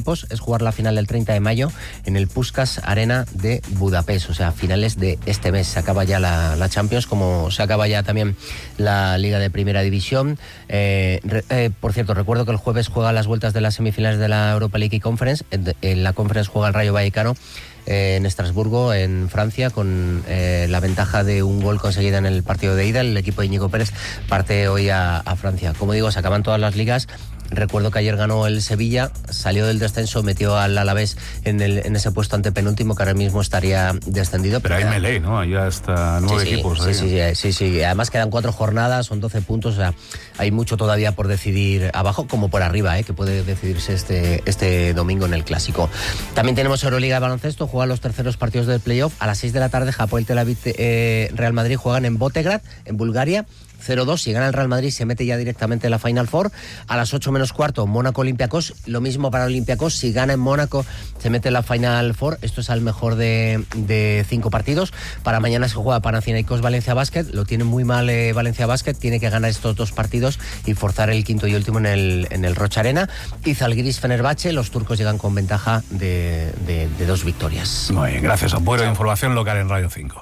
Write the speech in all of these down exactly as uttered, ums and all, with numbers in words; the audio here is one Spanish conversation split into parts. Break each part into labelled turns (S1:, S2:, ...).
S1: equipos es jugar la final del treinta de mayo en el Puskás Arena de Budapest, o sea, finales de este mes. Se acaba ya la, la Champions, como se acaba ya también la Liga de Primera División. Eh, re, eh, por cierto, recuerdo que el jueves juega las vueltas de las semifinales de la Europa League y Conference. En, en la Conference juega el Rayo Vallecano eh, en Estrasburgo, en Francia, con eh, la ventaja de un gol conseguida en el partido de ida. El equipo de Íñigo Pérez parte hoy a, a Francia. Como digo, se acaban todas las ligas. Recuerdo que ayer ganó el Sevilla, salió del descenso, metió al Alavés en, el, en ese puesto antepenúltimo, que ahora mismo estaría descendido.
S2: Pero, pero hay melee, ¿no? Hay hasta nueve
S1: sí, sí,
S2: equipos.
S1: Sí, sí, sí, sí, sí. Además quedan cuatro jornadas, son doce puntos, o sea, hay mucho todavía por decidir abajo como por arriba, ¿eh? Que puede decidirse este, este domingo en el Clásico. También tenemos Euroliga de baloncesto, juegan los terceros partidos del playoff. A las seis de la tarde, Hapoel Tel Aviv, eh, Real Madrid juegan en Botegrad, en Bulgaria. cero dos, si gana el Real Madrid se mete ya directamente en la Final Four. A las ocho menos cuarto, Mónaco Olympiacos, lo mismo para Olympiacos, si gana en Mónaco se mete en la Final Four. Esto es al mejor de, de cinco partidos. Para mañana se juega Panathinaikos Valencia Basket, lo tiene muy mal eh, Valencia Basket, tiene que ganar estos dos partidos y forzar el quinto y último en el, en el Rocha Arena. Y Zalgiris Fenerbahce, los turcos llegan con ventaja de, de, de dos victorias.
S2: Muy bien, gracias Ampuero. Información local en Radio cinco.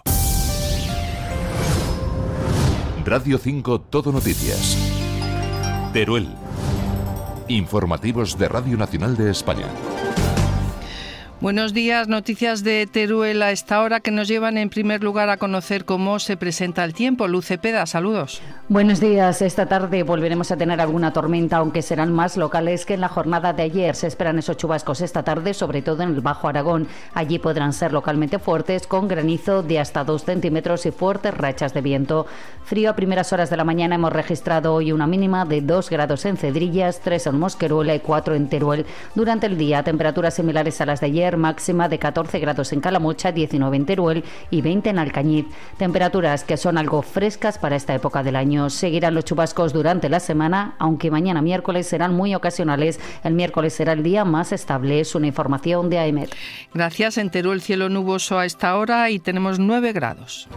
S3: Radio cinco Todo Noticias. Teruel. Informativos de Radio Nacional de España.
S4: Buenos días, noticias de Teruel a esta hora que nos llevan en primer lugar a conocer cómo se presenta el tiempo. Luz Cepeda, saludos.
S5: Buenos días. Esta tarde volveremos a tener alguna tormenta, aunque serán más locales que en la jornada de ayer. Se esperan esos chubascos esta tarde, sobre todo en el Bajo Aragón. Allí podrán ser localmente fuertes, con granizo de hasta dos centímetros y fuertes rachas de viento. Frío a primeras horas de la mañana. Hemos registrado hoy una mínima de dos grados en Cedrillas, tres en Mosqueruela y cuatro en Teruel. Durante el día, temperaturas similares a las de ayer, máxima de catorce grados en Calamocha, diecinueve en Teruel y veinte en Alcañiz. Temperaturas que son algo frescas para esta época del año. Seguirán los chubascos durante la semana, aunque mañana miércoles serán muy ocasionales. El miércoles será el día más estable. Es una información de AEMET.
S4: Gracias. En Teruel cielo nuboso a esta hora y tenemos nueve grados.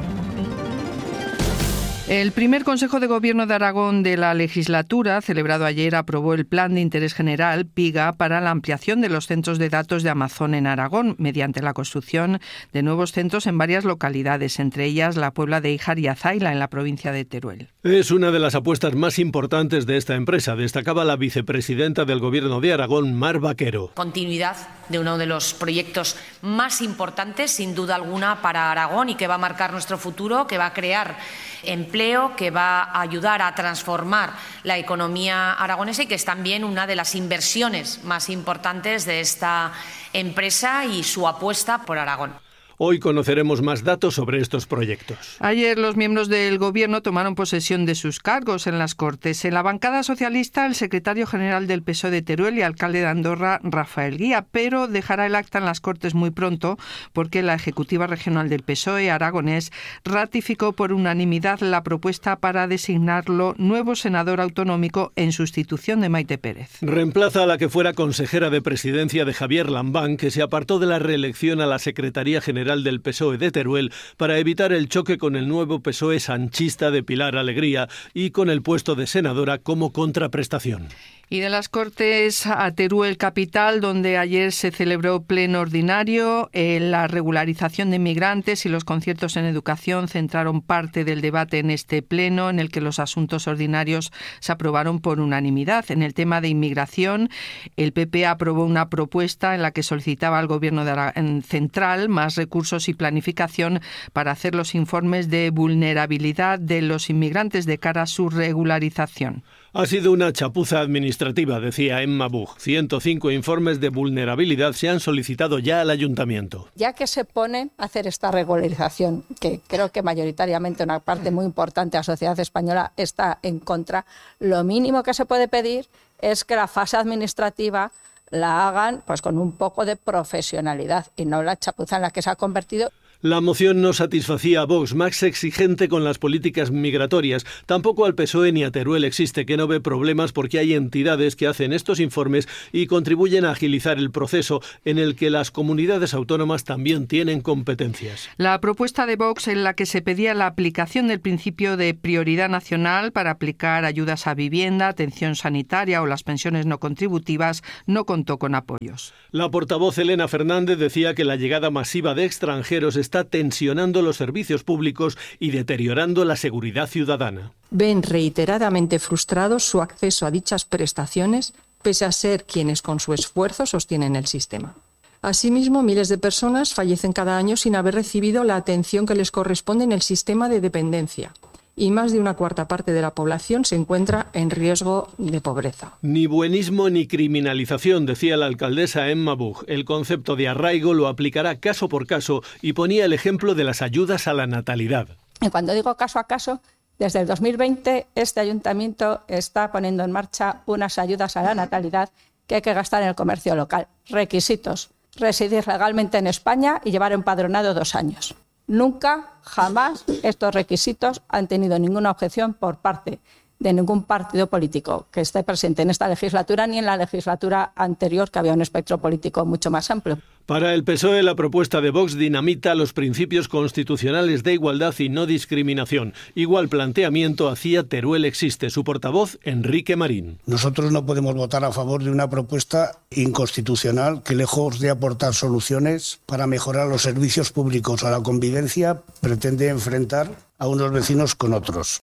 S4: El primer Consejo de Gobierno de Aragón de la legislatura, celebrado ayer, aprobó el Plan de Interés General, PIGA, para la ampliación de los centros de datos de Amazon en Aragón, mediante la construcción de nuevos centros en varias localidades, entre ellas la Puebla de Híjar y Azaila, en la provincia de Teruel.
S6: Es una de las apuestas más importantes de esta empresa, destacaba la vicepresidenta del Gobierno de Aragón, Mar Vaquero.
S7: Continuidad de uno de los proyectos más importantes, sin duda alguna, para Aragón y que va a marcar nuestro futuro, que va a crear empleo, que va a ayudar a transformar la economía aragonesa y que es también una de las inversiones más importantes de esta empresa y su apuesta por Aragón.
S6: Hoy conoceremos más datos sobre estos proyectos.
S4: Ayer los miembros del Gobierno tomaron posesión de sus cargos en las Cortes. En la bancada socialista, el secretario general del P S O E de Teruel y alcalde de Andorra, Rafael Guía, pero dejará el acta en las Cortes muy pronto porque la ejecutiva regional del P S O E aragonés ratificó por unanimidad la propuesta para designarlo nuevo senador autonómico en sustitución de Maite Pérez.
S6: Reemplaza a la que fuera consejera de presidencia de Javier Lambán, que se apartó de la reelección a la Secretaría General del P S O E de Teruel para evitar el choque con el nuevo P S O E sanchista de Pilar Alegría y con el puesto de senadora como contraprestación.
S4: Y de las Cortes a Teruel capital, donde ayer se celebró pleno ordinario, eh, la regularización de inmigrantes y los conciertos en educación centraron parte del debate en este pleno, en el que los asuntos ordinarios se aprobaron por unanimidad. En el tema de inmigración, el P P aprobó una propuesta en la que solicitaba al Gobierno de Ara- central más recursos y planificación para hacer los informes de vulnerabilidad de los inmigrantes de cara a su regularización.
S6: Ha sido una chapuza administrativa, decía Emma Bug. ciento cinco informes de vulnerabilidad se han solicitado ya al ayuntamiento.
S8: Ya que se ponen a hacer esta regularización, que creo que mayoritariamente una parte muy importante de la sociedad española está en contra, lo mínimo que se puede pedir es que la fase administrativa la hagan pues con un poco de profesionalidad y no la chapuza en la que se ha convertido.
S6: La moción no satisfacía a Vox, más exigente con las políticas migratorias. Tampoco al P S O E ni a Teruel existe, que no ve problemas porque hay entidades que hacen estos informes y contribuyen a agilizar el proceso en el que las comunidades autónomas también tienen competencias.
S4: La propuesta de Vox, en la que se pedía la aplicación del principio de prioridad nacional para aplicar ayudas a vivienda, atención sanitaria o las pensiones no contributivas, no contó con apoyos.
S6: La portavoz Elena Fernández decía que la llegada masiva de extranjeros está tensionando los servicios públicos y deteriorando la seguridad ciudadana.
S9: Ven reiteradamente frustrados su acceso a dichas prestaciones, pese a ser quienes con su esfuerzo sostienen el sistema. Asimismo, miles de personas fallecen cada año sin haber recibido la atención que les corresponde en el sistema de dependencia. Y más de una cuarta parte de la población se encuentra en riesgo de pobreza.
S6: Ni buenismo ni criminalización, decía la alcaldesa Emma Buch. El concepto de arraigo lo aplicará caso por caso y ponía el ejemplo de las ayudas a la natalidad.
S8: Y cuando digo caso a caso, desde el dos mil veinte este ayuntamiento está poniendo en marcha unas ayudas a la natalidad que hay que gastar en el comercio local. Requisitos: residir legalmente en España y llevar empadronado dos años. Nunca, jamás, estos requisitos han tenido ninguna objeción por parte de ningún partido político que esté presente en esta legislatura ni en la legislatura anterior, que había un espectro político mucho más amplio.
S6: Para el P S O E, la propuesta de Vox dinamita los principios constitucionales de igualdad y no discriminación. Igual planteamiento hacía Teruel existe, su portavoz, Enrique Marín.
S10: Nosotros no podemos votar a favor de una propuesta inconstitucional que, lejos de aportar soluciones para mejorar los servicios públicos a la convivencia, pretende enfrentar a unos vecinos con otros.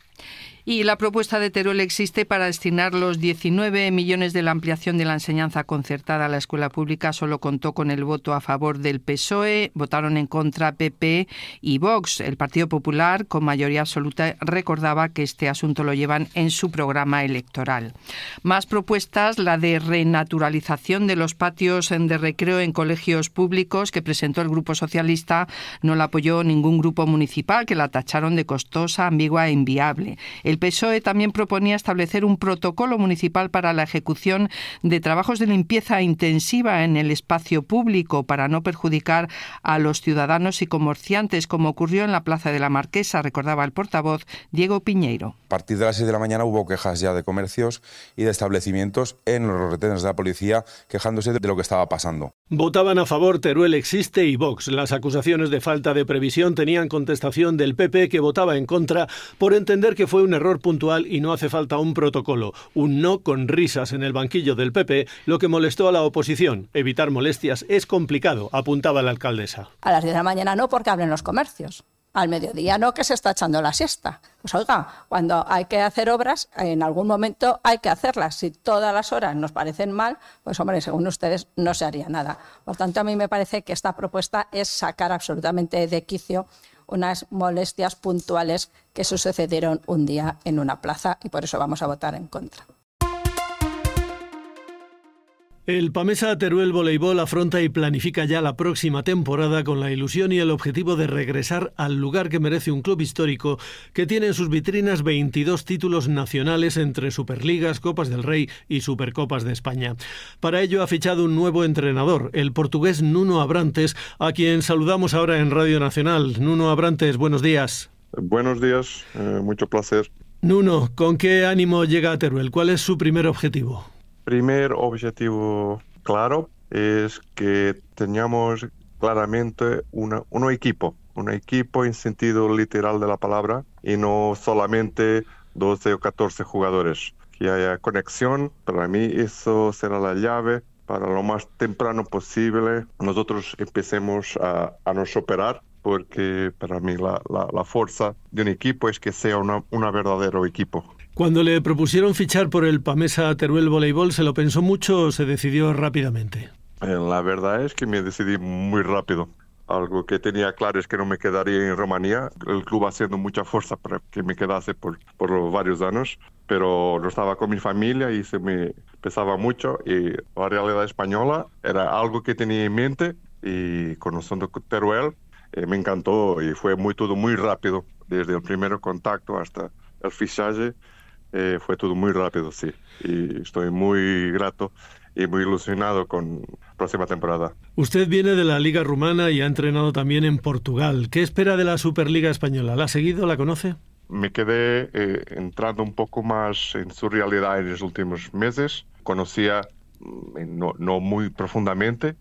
S4: Y la propuesta de Teruel existe para destinar los diecinueve millones de la ampliación de la enseñanza concertada a la escuela pública. Solo contó con el voto a favor del P S O E, votaron en contra P P y Vox. El Partido Popular, con mayoría absoluta, recordaba que este asunto lo llevan en su programa electoral. Más propuestas, la de renaturalización de los patios de recreo en colegios públicos que presentó el Grupo Socialista, no la apoyó ningún grupo municipal, que la tacharon de costosa, ambigua e inviable. El P S O E también proponía establecer un protocolo municipal para la ejecución de trabajos de limpieza intensiva en el espacio público para no perjudicar a los ciudadanos y comerciantes, como ocurrió en la Plaza de la Marquesa, recordaba el portavoz Diego Piñeiro.
S11: A partir de las seis de la mañana hubo quejas ya de comercios y de establecimientos en los retenes de la policía quejándose de lo que estaba pasando.
S6: Votaban a favor Teruel existe y Vox. Las acusaciones de falta de previsión tenían contestación del P P, que votaba en contra por entender que fue un error puntual y no hace falta un protocolo. Un no con risas en el banquillo del P P, lo que molestó a la oposición. Evitar molestias es complicado, apuntaba la alcaldesa.
S8: A las diez de la mañana no, porque abren los comercios. Al mediodía no, que se está echando la siesta. Pues oiga, cuando hay que hacer obras, en algún momento hay que hacerlas. Si todas las horas nos parecen mal, pues hombre, según ustedes no se haría nada. Por tanto, a mí me parece que esta propuesta es sacar absolutamente de quicio unas molestias puntuales que sucedieron un día en una plaza, y por eso vamos a votar en contra.
S6: El Pamesa Teruel Voleibol afronta y planifica ya la próxima temporada con la ilusión y el objetivo de regresar al lugar que merece un club histórico que tiene en sus vitrinas veintidós títulos nacionales entre Superligas, Copas del Rey y Supercopas de España. Para ello ha fichado un nuevo entrenador, el portugués Nuno Abrantes, a quien saludamos ahora en Radio Nacional. Nuno Abrantes, buenos días.
S12: Buenos días, eh, mucho placer.
S6: Nuno, ¿con qué ánimo llega a Teruel? ¿Cuál es su primer objetivo?
S12: Primer objetivo claro es que tengamos claramente una, un equipo, un equipo en sentido literal de la palabra y no solamente doce o catorce jugadores. Que haya conexión, para mí eso será la llave para lo más temprano posible nosotros empecemos a, a nos operar, porque para mí la, la, la fuerza de un equipo es que sea una, una verdadero equipo.
S6: Cuando le propusieron fichar por el Pamesa Teruel Voleibol, ¿se lo pensó mucho o se decidió rápidamente?
S12: Eh, la verdad es que me decidí muy rápido. Algo que tenía claro es que no me quedaría en Rumanía. El club haciendo mucha fuerza para que me quedase por, por varios años, pero no estaba con mi familia y se me pesaba mucho. Y la realidad española era algo que tenía en mente, y conociendo Teruel eh, me encantó y fue muy todo muy rápido. Desde el primer contacto hasta el fichaje. Eh, fue todo muy rápido, sí, y estoy muy grato y muy ilusionado con la próxima temporada.
S6: Usted viene de la Liga Rumana y ha entrenado también en Portugal. ¿Qué espera de la Superliga Española? ¿La ha seguido? ¿La conoce?
S12: Me quedé eh, entrando un poco más en su realidad en los últimos meses. Conocía no, no muy profundamente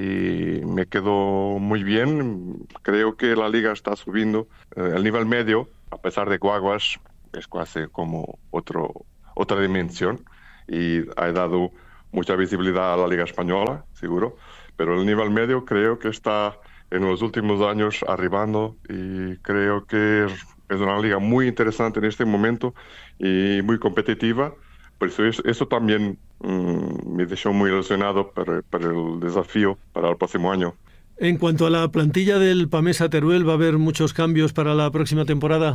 S12: y me quedó muy bien. Creo que la liga está subiendo. Eh, el nivel medio, a pesar de guaguas, es casi como otro, otra dimensión y ha dado mucha visibilidad a la liga española, seguro. Pero el nivel medio creo que está en los últimos años arribando y creo que es, es una liga muy interesante en este momento y muy competitiva. Por eso, eso también mmm, me dejó muy ilusionado para, para el desafío para el próximo año.
S6: En cuanto a la plantilla del Pamesa Teruel, ¿va a haber muchos cambios para la próxima temporada?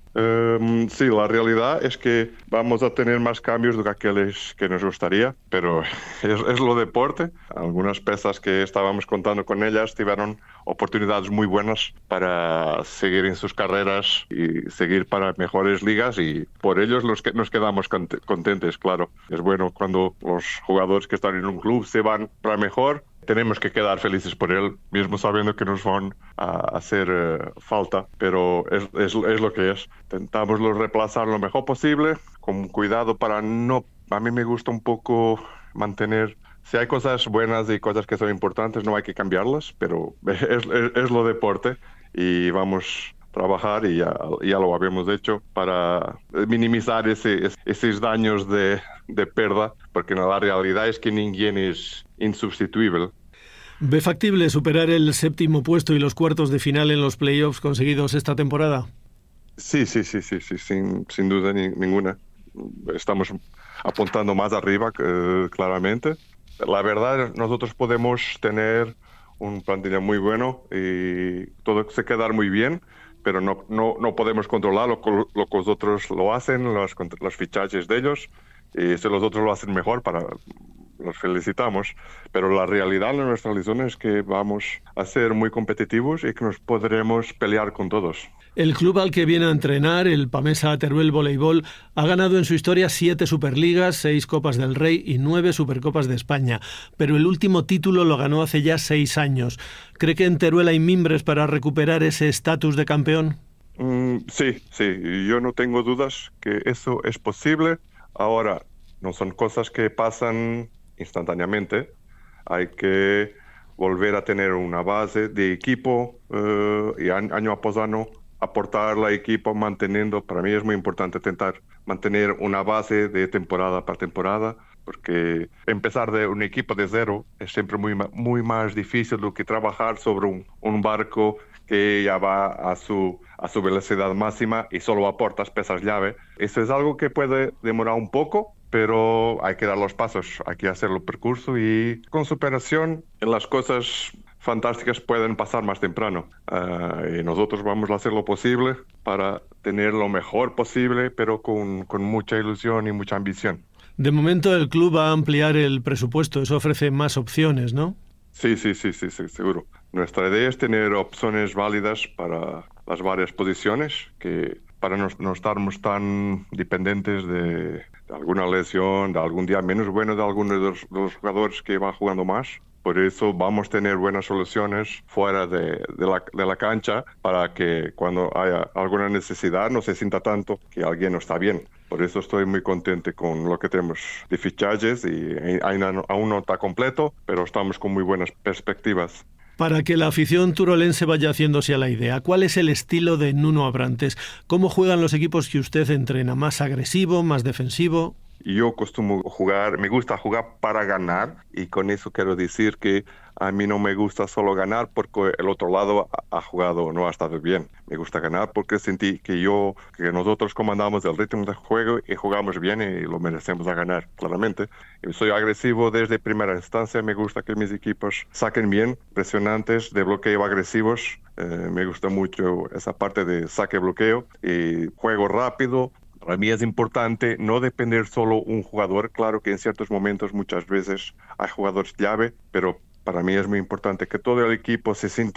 S12: Um, sí, la realidad es que vamos a tener más cambios de aquellos que nos gustaría, pero es, es lo deporte. Algunas piezas que estábamos contando con ellas tuvieron oportunidades muy buenas para seguir en sus carreras y seguir para mejores ligas y por ellos los que nos quedamos contentes, claro. Es bueno cuando los jugadores que están en un club se van para mejor. Tenemos que quedar felices por él, mismo sabiendo que nos van a hacer uh, falta, pero es, es, es lo que es. Intentamos reemplazar lo mejor posible, con cuidado para no... A mí me gusta un poco mantener... Si hay cosas buenas y cosas que son importantes, no hay que cambiarlas, pero es, es, es lo deporte y vamos a trabajar y ya, ya lo habíamos hecho para minimizar ese, esos daños de, de pérdida, porque la realidad es que ninguém es insustituible.
S6: ¿Ve factible superar el séptimo puesto y los cuartos de final en los playoffs conseguidos esta temporada?
S12: Sí, sí, sí, sí, sí sin, sin duda ni, ninguna. Estamos apuntando más arriba, eh, claramente. La verdad, nosotros podemos tener un plantilla muy bueno y todo se quedar muy bien, pero no, no, no podemos controlar lo, lo que los otros lo hacen, los, los fichajes de ellos, y si los otros lo hacen mejor, para los felicitamos, pero la realidad de nuestra lesión es que vamos a ser muy competitivos y que nos podremos pelear con todos.
S6: El club al que viene a entrenar, el Pamesa Teruel Voleibol, ha ganado en su historia siete Superligas, seis Copas del Rey y nueve Supercopas de España, pero el último título lo ganó hace ya seis años. ¿Cree que en Teruel hay mimbres para recuperar ese estatus de campeón?
S12: Mm, sí, sí, yo no tengo dudas que eso es posible. Ahora, no son cosas que pasan instantáneamente. Hay que volver a tener una base de equipo uh, y año, año a año aportar al equipo manteniendo, para mí es muy importante intentar mantener una base de temporada para temporada, porque empezar de un equipo de cero es siempre muy, muy más difícil do que trabajar sobre un, un barco que ya va a su, a su velocidad máxima y solo aporta piezas llave. Eso es algo que puede demorar un poco, pero hay que dar los pasos, hay que hacer el percurso y con superación las cosas fantásticas pueden pasar más temprano. Uh, y nosotros vamos a hacer lo posible para tener lo mejor posible, pero con, con mucha ilusión y mucha ambición.
S6: De momento el club va a ampliar el presupuesto, eso ofrece más opciones, ¿no?
S12: Sí, sí, sí, sí, sí, seguro. Nuestra idea es tener opciones válidas para las varias posiciones, que para no, no estarmos tan dependientes de, de alguna lesión, de algún día menos bueno de alguno de los, de los jugadores que van jugando más. Por eso vamos a tener buenas soluciones fuera de, de, la, de la cancha para que cuando haya alguna necesidad no se sienta tanto que alguien no está bien. Por eso estoy muy contento con lo que tenemos de fichajes y aún no está completo, pero estamos con muy buenas perspectivas.
S6: Para que la afición turolense vaya haciéndose a la idea, ¿cuál es el estilo de Nuno Abrantes? ¿Cómo juegan los equipos que usted entrena? ¿Más agresivo, más defensivo?
S12: Yo costumo jugar, me gusta jugar para ganar y con eso quiero decir que a mí no me gusta solo ganar porque el otro lado ha jugado, no ha estado bien. Me gusta ganar porque sentí que yo, que nosotros comandamos el ritmo de juego y jugamos bien y lo merecemos a ganar, claramente. Yo soy agresivo desde primera instancia, me gusta que mis equipos saquen bien, presionantes, de bloqueo agresivos. Eh, me gusta mucho esa parte de saque-bloqueo y juego rápido. Para mí es importante no depender solo un jugador. Claro que en ciertos momentos muchas veces hay jugadores clave, pero para mí es muy importante que todo el equipo se sienta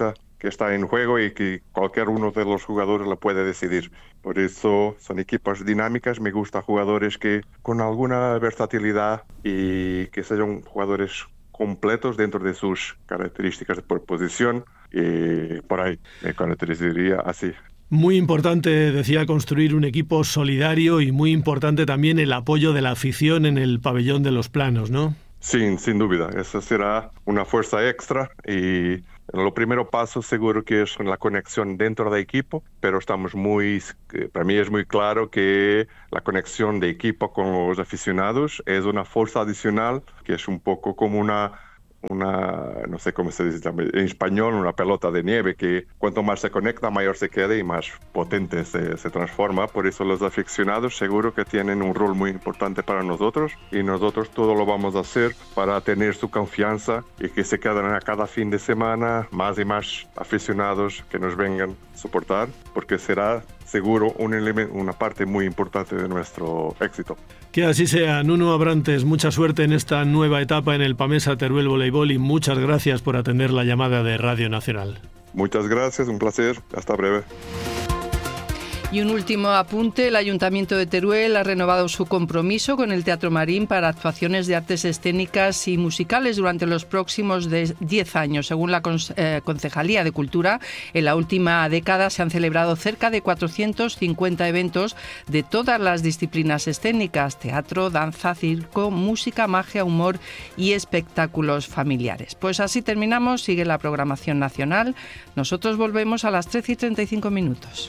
S12: que está en juego y que cualquier uno de los jugadores lo puede decidir. Por eso son equipos dinámicas. Me gustan jugadores que con alguna versatilidad y que sean jugadores completos dentro de sus características por posición, y por ahí me caracterizaría así.
S6: Muy importante, decía, construir un equipo solidario y muy importante también el apoyo de la afición en el pabellón de los Planos, ¿no?
S12: Sí, sin duda. Eso será una fuerza extra y lo primero paso seguro que es la conexión dentro del equipo, pero estamos muy, para mí es muy claro que la conexión de equipo con los aficionados es una fuerza adicional, que es un poco como una una, no sé cómo se dice en español, una pelota de nieve que cuanto más se conecta, mayor se queda y más potente se, se transforma. Por eso los aficionados seguro que tienen un rol muy importante para nosotros y nosotros todo lo vamos a hacer para tener su confianza y que se queden a cada fin de semana más y más aficionados que nos vengan a soportar, porque será seguro un elemento, una parte muy importante de nuestro éxito.
S6: Que así sea. Nuno Abrantes, mucha suerte en esta nueva etapa en el Pamesa Teruel Voleibol y muchas gracias por atender la llamada de Radio Nacional.
S12: Muchas gracias, un placer. Hasta breve.
S4: Y un último apunte, el Ayuntamiento de Teruel ha renovado su compromiso con el Teatro Marín para actuaciones de artes escénicas y musicales durante los próximos diez años. Según la Concejalía de Cultura, en la última década se han celebrado cerca de cuatrocientos cincuenta eventos de todas las disciplinas escénicas: teatro, danza, circo, música, magia, humor y espectáculos familiares. Pues así terminamos, sigue la programación nacional. Nosotros volvemos a las trece y treinta y cinco minutos.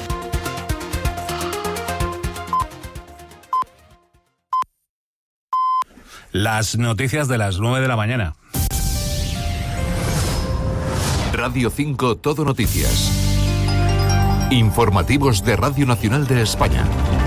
S2: Las noticias de las nueve de la mañana.
S3: Radio cinco Todo Noticias. Informativos de Radio Nacional de España.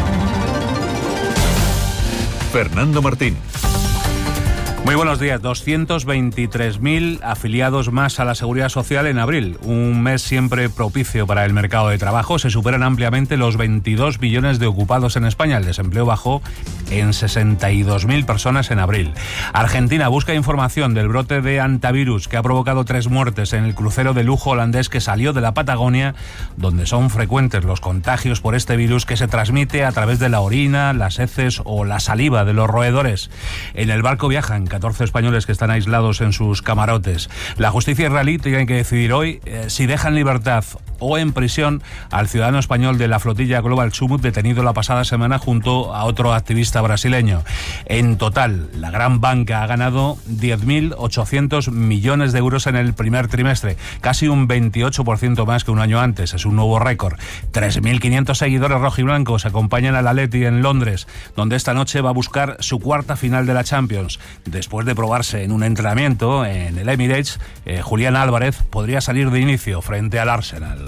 S3: Fernando Martín.
S2: Muy buenos días. doscientos veintitrés mil afiliados más a la Seguridad Social en abril. Un mes siempre propicio para el mercado de trabajo. Se superan ampliamente los veintidós millones de ocupados en España. El desempleo bajó en sesenta y dos mil personas en abril. Argentina busca información del brote de hantavirus que ha provocado tres muertes en el crucero de lujo holandés que salió de la Patagonia, donde son frecuentes los contagios por este virus que se transmite a través de la orina, las heces o la saliva de los roedores. En el barco viajan catorce españoles que están aislados en sus camarotes. La justicia israelí tiene que decidir hoy eh, si deja en libertad o en prisión al ciudadano español de la flotilla Global Sumut detenido la pasada semana junto a otro activista brasileño. En total, la gran banca ha ganado diez mil ochocientos millones de euros en el primer trimestre, casi un veintiocho por ciento más que un año antes. Es un nuevo récord. tres mil quinientos seguidores rojiblancos acompañan al Atleti en Londres, donde esta noche va a buscar su cuarta final de la Champions. Después de probarse en un entrenamiento en el Emirates, eh, Julián Álvarez podría salir de inicio frente al Arsenal.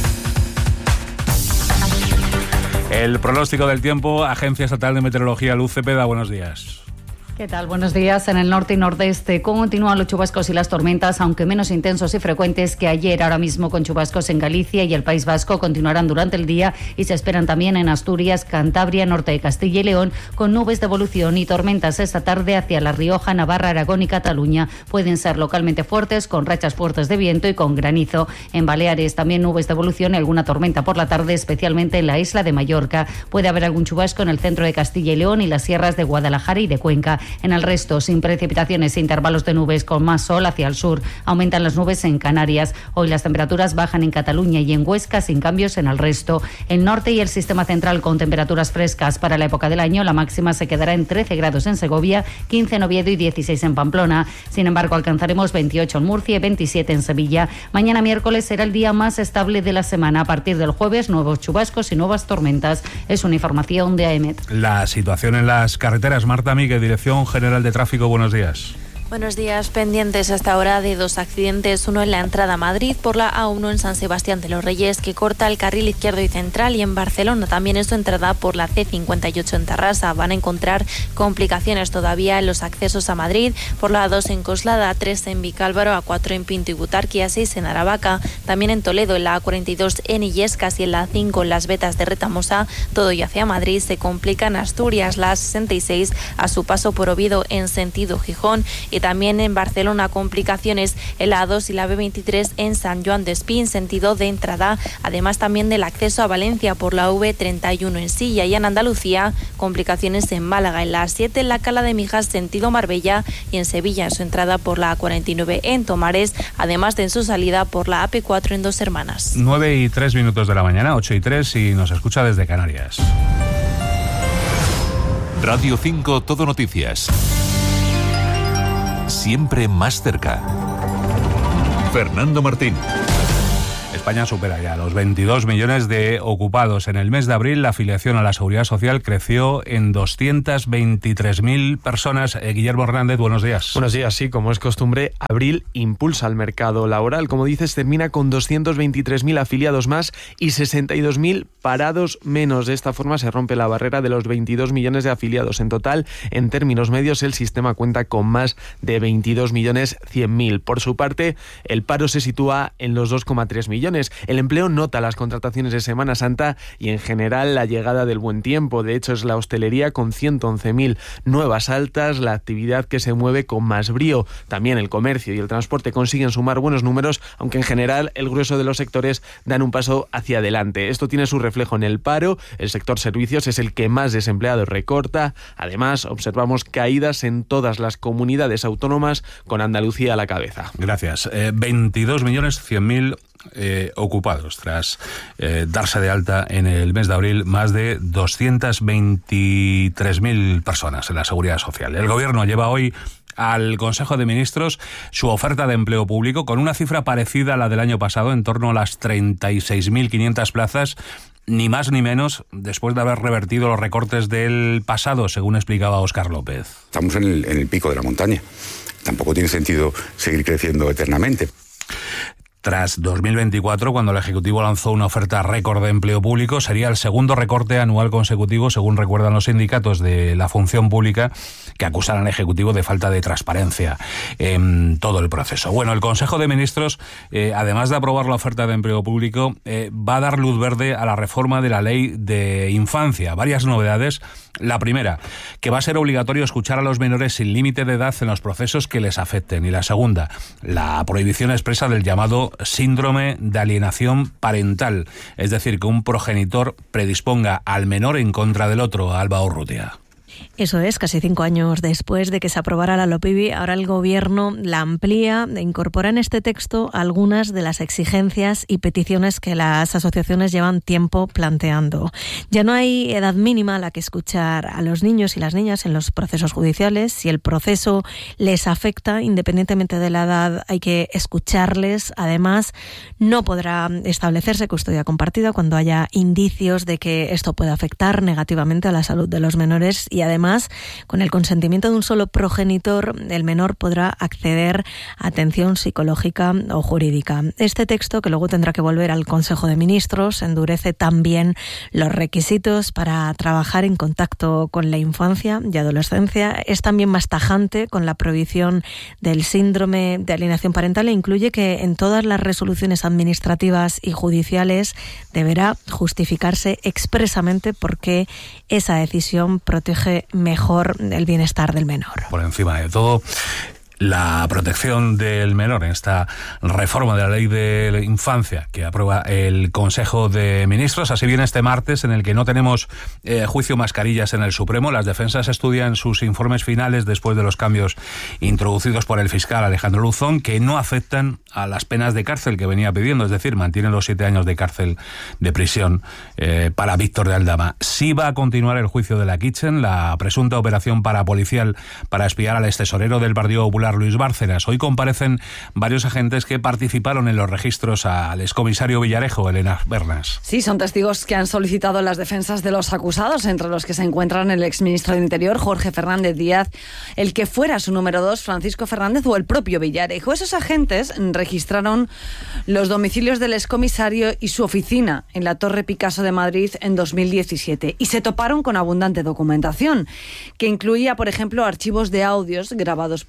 S2: El pronóstico del tiempo, Agencia Estatal de Meteorología, Luz Cepeda, buenos días.
S5: ¿Qué tal? Buenos días. En el norte y nordeste continúan los chubascos y las tormentas, aunque menos intensos y frecuentes que ayer. Ahora mismo con chubascos en Galicia y el País Vasco continuarán durante el día y se esperan también en Asturias, Cantabria, norte de Castilla y León, con nubes de evolución y tormentas esta tarde hacia La Rioja, Navarra, Aragón y Cataluña. Pueden ser localmente fuertes, con rachas fuertes de viento y con granizo. En Baleares también nubes de evolución y alguna tormenta por la tarde, especialmente en la isla de Mallorca. Puede haber algún chubasco en el centro de Castilla y León y las sierras de Guadalajara y de Cuenca. En el resto, sin precipitaciones e intervalos de nubes, con más sol hacia el sur. Aumentan las nubes en Canarias. Hoy las temperaturas bajan en Cataluña y en Huesca, sin cambios en el resto. El norte y el sistema central con temperaturas frescas para la época del año. La máxima se quedará en trece grados en Segovia, quince en Oviedo y dieciséis en Pamplona. Sin embargo, alcanzaremos veintiocho en Murcia y veintisiete en Sevilla. Mañana miércoles será el día más estable de la semana. A partir del jueves, nuevos chubascos y nuevas tormentas. Es una información de A E M E T.
S2: La situación en las carreteras. Marta Migue, Dirección General de Tráfico, buenos días.
S13: Buenos días. Pendientes hasta ahora de dos accidentes, uno en la entrada a Madrid por la A uno en San Sebastián de los Reyes, que corta el carril izquierdo y central, y en Barcelona también en su entrada por la C cincuenta y ocho en Tarrasa. Van a encontrar complicaciones todavía en los accesos a Madrid por la A dos en Coslada, A tres en Vicálvaro, A cuatro en Pinto y Butarque, A seis en Aravaca, también en Toledo, en la A cuarenta y dos en Illescas y en la A cinco en Las Vetas de Retamosa. Todo y hacia Madrid se complican Asturias, la A sesenta y seis a su paso por Oviedo en sentido Gijón, y también en Barcelona complicaciones en la A dos y la B veintitrés en San Joan Despí en sentido de entrada, además también del acceso a Valencia por la V treinta y uno en Silla, y en Andalucía complicaciones en Málaga en la A siete, en la Cala de Mijas sentido Marbella y en Sevilla en su entrada por la A cuarenta y nueve en Tomares, además de en su salida por la A P cuatro en Dos Hermanas.
S2: nueve y tres minutos de la mañana, ocho y tres, y nos escucha desde Canarias.
S3: Radio cinco Todo Noticias. Siempre más cerca. Fernando Martín.
S2: España supera ya los veintidós millones de ocupados. En el mes de abril, la afiliación a la Seguridad Social creció en doscientas veintitrés mil personas. Eh, Guillermo Hernández, buenos días.
S14: Buenos días, sí, como es costumbre, abril impulsa el mercado laboral. Como dices, termina con doscientos veintitrés mil afiliados más y sesenta y dos mil parados menos. De esta forma se rompe la barrera de los veintidós millones de afiliados. En total, en términos medios, el sistema cuenta con más de veintidós millones cien mil. Por su parte, el paro se sitúa en los dos coma tres millones. El empleo nota las contrataciones de Semana Santa y en general la llegada del buen tiempo. De hecho, es la hostelería con ciento once mil nuevas altas, la actividad que se mueve con más brío. También el comercio y el transporte consiguen sumar buenos números, aunque en general el grueso de los sectores dan un paso hacia adelante. Esto tiene su reflejo en el paro. El sector servicios es el que más desempleados recorta. Además, observamos caídas en todas las comunidades autónomas, con Andalucía a la cabeza.
S2: Gracias. Eh, veintidós millones cien mil Eh, ocupados tras eh, darse de alta en el mes de abril más de doscientas veintitrés mil personas en la Seguridad Social. El Gobierno lleva hoy al Consejo de Ministros su oferta de empleo público con una cifra parecida a la del año pasado, en torno a las treinta y seis mil quinientas plazas, ni más ni menos, después de haber revertido los recortes del pasado, según explicaba Óscar López.
S15: Estamos en el, en el pico de la montaña. Tampoco tiene sentido seguir creciendo eternamente.
S2: Tras dos mil veinticuatro, cuando el Ejecutivo lanzó una oferta récord de empleo público, sería el segundo recorte anual consecutivo, según recuerdan los sindicatos de la función pública, que acusan al Ejecutivo de falta de transparencia en todo el proceso. Bueno, el Consejo de Ministros, eh, además de aprobar la oferta de empleo público, eh, va a dar luz verde a la reforma de la Ley de Infancia. Varias novedades. La primera, que va a ser obligatorio escuchar a los menores sin límite de edad en los procesos que les afecten. Y la segunda, la prohibición expresa del llamado síndrome de alienación parental, es decir, que un progenitor predisponga al menor en contra del otro. Alba Urrutia.
S16: Eso es, casi cinco años después de que se aprobara la LOPIBI, ahora el Gobierno la amplía e incorpora en este texto algunas de las exigencias y peticiones que las asociaciones llevan tiempo planteando. Ya no hay edad mínima a la que escuchar a los niños y las niñas en los procesos judiciales. Si el proceso les afecta, independientemente de la edad, hay que escucharles. Además, no podrá establecerse custodia compartida cuando haya indicios de que esto puede afectar negativamente a la salud de los menores, y además, con el consentimiento de un solo progenitor, el menor podrá acceder a atención psicológica o jurídica. Este texto, que luego tendrá que volver al Consejo de Ministros, endurece también los requisitos para trabajar en contacto con la infancia y adolescencia. Es también más tajante con la prohibición del síndrome de alienación parental e incluye que en todas las resoluciones administrativas y judiciales deberá justificarse expresamente por qué esa decisión protege mejor el bienestar del menor.
S2: Por encima de todo, la protección del menor en esta reforma de la Ley de Infancia que aprueba el Consejo de Ministros. Así viene este martes, en el que no tenemos eh, juicio mascarillas en el Supremo. Las defensas estudian sus informes finales después de los cambios introducidos por el fiscal Alejandro Luzón, que no afectan a las penas de cárcel que venía pidiendo, es decir, mantienen los siete años de cárcel de prisión eh, para Víctor de Aldama. Sí va a continuar el juicio de la Kitchen, la presunta operación parapolicial para espiar al extesorero del Partido Popular, Luis Bárcenas. Hoy comparecen varios agentes que participaron en los registros al excomisario Villarejo, Elena Bernas.
S17: Sí, son testigos que han solicitado las defensas de los acusados, entre los que se encuentran el exministro de Interior, Jorge Fernández Díaz, el que fuera su número dos, Francisco Fernández, o el propio Villarejo. Esos agentes registraron los domicilios del excomisario y su oficina en la Torre Picasso de Madrid en dos mil diecisiete y se toparon con abundante documentación, que incluía, por ejemplo, archivos de audios grabados por Villarejo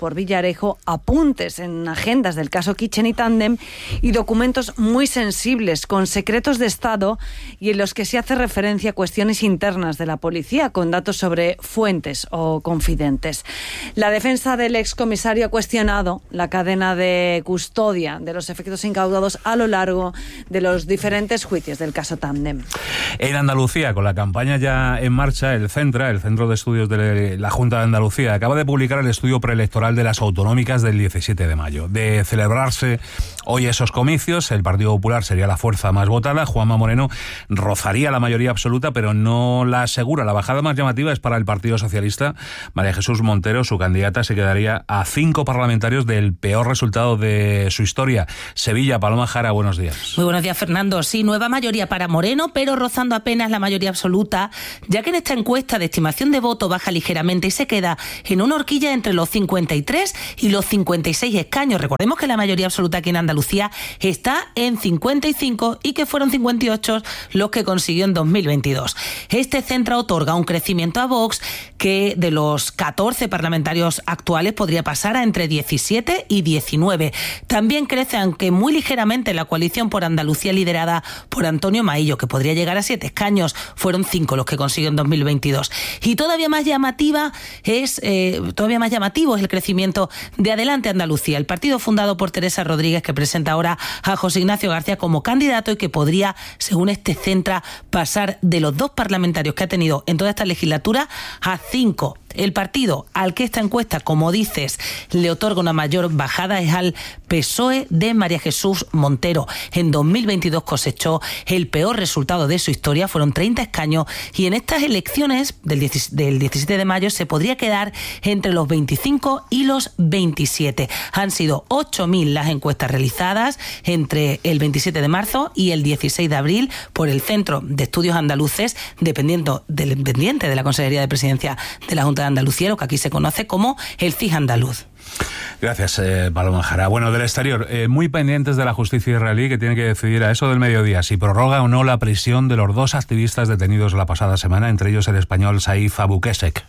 S17: Villarejo apuntes en agendas del caso Kitchen y Tandem y documentos muy sensibles con secretos de Estado y en los que se hace referencia a cuestiones internas de la policía con datos sobre fuentes o confidentes. La defensa del excomisario ha cuestionado la cadena de custodia de los efectos incaudados a lo largo de los diferentes juicios del caso Tandem.
S2: En Andalucía, con la campaña ya en marcha, el CENTRA, el Centro de Estudios de la Junta de Andalucía, acaba de publicar el estudio preelectoral de las autonómicas del diecisiete de mayo. De celebrarse hoy esos comicios, el Partido Popular sería la fuerza más votada. Juanma Moreno rozaría la mayoría absoluta, pero no la asegura. La bajada más llamativa es para el Partido Socialista. María Jesús Montero, su candidata, se quedaría a cinco parlamentarios del peor resultado de su historia. Sevilla, Paloma Jara, buenos días.
S18: Muy buenos días, Fernando. Sí, nueva mayoría para Moreno, pero rozando apenas la mayoría absoluta, ya que en esta encuesta de estimación de voto baja ligeramente y se queda en una horquilla entre los cincuenta y tres y los cincuenta y seis escaños. Recordemos que la mayoría absoluta aquí en Andalucía está en cincuenta y cinco y que fueron cincuenta y ocho los que consiguió en dos mil veintidós. Este centro otorga un crecimiento a Vox que de los catorce parlamentarios actuales podría pasar a entre diecisiete y diecinueve. También crece, aunque muy ligeramente, la coalición por Andalucía liderada por Antonio Maillo, que podría llegar a siete escaños. Fueron cinco los que consiguió en dos mil veintidós. Y todavía más llamativa es eh, todavía más llamativo es el crecimiento de Adelante Andalucía, el partido fundado por Teresa Rodríguez, que presenta ahora a José Ignacio García como candidato y que podría, según este Centra, pasar de los dos parlamentarios que ha tenido en toda esta legislatura a cinco. El partido al que esta encuesta, como dices, le otorga una mayor bajada es al P S O E de María Jesús Montero. En dos mil veintidós cosechó el peor resultado de su historia, fueron treinta escaños, y en estas elecciones del diecisiete de mayo se podría quedar entre los veinticinco y los veintisiete. Han sido ocho mil las encuestas realizadas entre el veintisiete de marzo y el dieciséis de abril por el Centro de Estudios Andaluces, dependiendo del dependiente de la Consejería de Presidencia de la Junta de Andalucía, lo que aquí se conoce como el C I G andaluz.
S2: Gracias, eh, Paloma Jara. Bueno, del exterior, eh, muy pendientes de la justicia israelí, que tiene que decidir a eso del mediodía si prorroga o no la prisión de los dos activistas detenidos la pasada semana, entre ellos el español Saif Abukesek.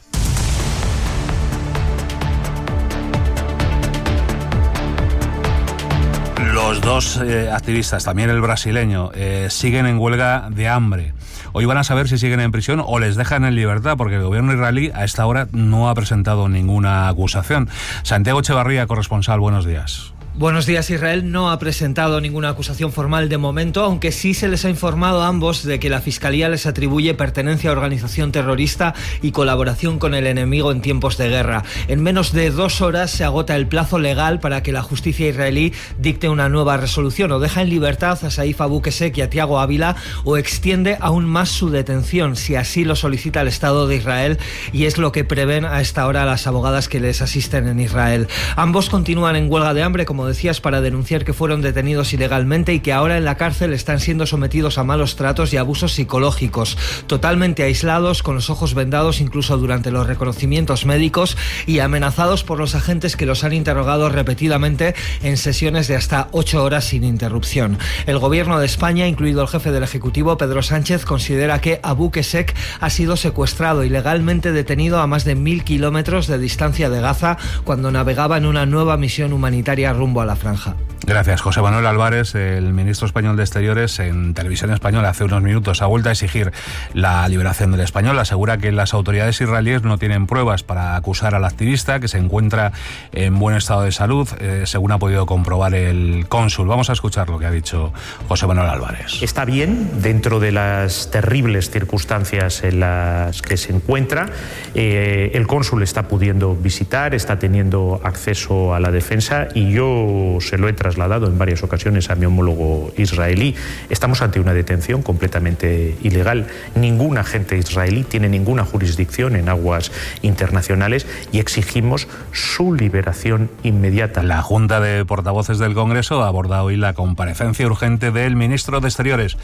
S2: Los dos eh, activistas, también el brasileño, eh, siguen en huelga de hambre. Hoy van a saber si siguen en prisión o les dejan en libertad, porque el gobierno israelí a esta hora no ha presentado ninguna acusación. Santiago Echevarría, corresponsal, buenos días.
S19: Buenos días. Israel no ha presentado ninguna acusación formal de momento, aunque sí se les ha informado a ambos de que la Fiscalía les atribuye pertenencia a organización terrorista y colaboración con el enemigo en tiempos de guerra. En menos de dos horas se agota el plazo legal para que la justicia israelí dicte una nueva resolución, o deja en libertad a Saif Abukesek y a Tiago Ávila, o extiende aún más su detención, si así lo solicita el Estado de Israel, y es lo que prevén a esta hora las abogadas que les asisten en Israel. Ambos continúan en huelga de hambre, como decías, para denunciar que fueron detenidos ilegalmente y que ahora en la cárcel están siendo sometidos a malos tratos y abusos psicológicos, totalmente aislados, con los ojos vendados incluso durante los reconocimientos médicos, y amenazados por los agentes que los han interrogado repetidamente en sesiones de hasta ocho horas sin interrupción. El gobierno de España, incluido el jefe del Ejecutivo, Pedro Sánchez, considera que Abukesek ha sido secuestrado, ilegalmente detenido a más de mil kilómetros de distancia de Gaza, cuando navegaba en una nueva misión humanitaria rumbo a la franja.
S2: Gracias. José Manuel Álvarez, el ministro español de Exteriores, en Televisión Española hace unos minutos ha vuelto a exigir la liberación del español. Asegura que las autoridades israelíes no tienen pruebas para acusar al activista, que se encuentra en buen estado de salud, eh, según ha podido comprobar el cónsul. Vamos a escuchar lo que ha dicho José Manuel Álvarez.
S20: Está bien dentro de las terribles circunstancias en las que se encuentra. Eh, el cónsul está pudiendo visitar, está teniendo acceso a la defensa, y yo se lo he trasladado en varias ocasiones a mi homólogo israelí. Estamos ante una detención completamente ilegal. Ningún agente israelí tiene ninguna jurisdicción en aguas internacionales y exigimos su liberación inmediata.
S2: La Junta de Portavoces del Congreso aborda hoy la comparecencia urgente del ministro de Exteriores,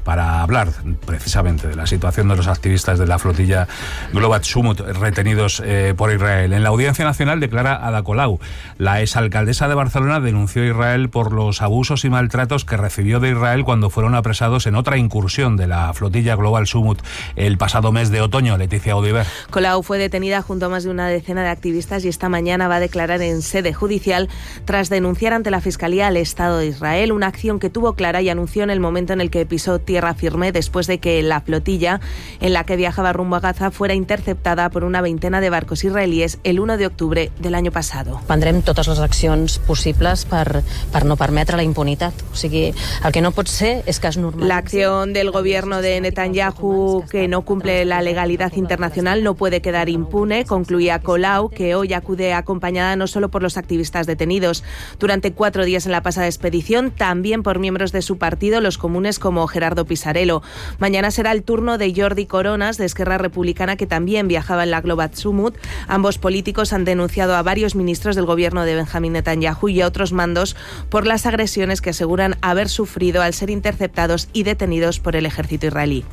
S2: para hablar precisamente de la situación de los activistas de la flotilla Global Sumut retenidos eh, por Israel. En la Audiencia Nacional declara Ada Colau. La exalcaldesa de Barcelona denunció a Israel por los abusos y maltratos que recibió de Israel cuando fueron apresados en otra incursión de la flotilla Global Sumut el pasado mes de otoño. Leticia Audiver.
S21: Colau fue detenida junto a más de una decena de activistas y esta mañana va a declarar en sede judicial tras denunciar ante la Fiscalía al Estado de Israel, una acción que tuvo clara y anunció en el momento en el que pisó tierra firme después de que la flotilla en la que viajaba rumbo a Gaza fuera interceptada por una veintena de barcos israelíes el uno de octubre del año pasado.
S22: Prendrem totes les accions possibles per, per no permetre la impunitat. O sigui, el que no pot ser és que es normalitzi.
S21: La acción del gobierno de Netanyahu, que no cumple la legalidad internacional, no puede quedar impune, concluía Colau, que hoy acude acompañada no solo por los activistas detenidos durante cuatro días en la pasada expedición, también por miembros de su partido, los comunes, como Gerardo Pisarello. Mañana será el turno de Jordi Coronas, de Esquerra Republicana, que también viajaba en la Global Sumut. Ambos políticos han denunciado a varios ministros del gobierno de Benjamín Netanyahu y a otros mandos por las agresiones que aseguran haber sufrido al ser interceptados y detenidos por el ejército israelí.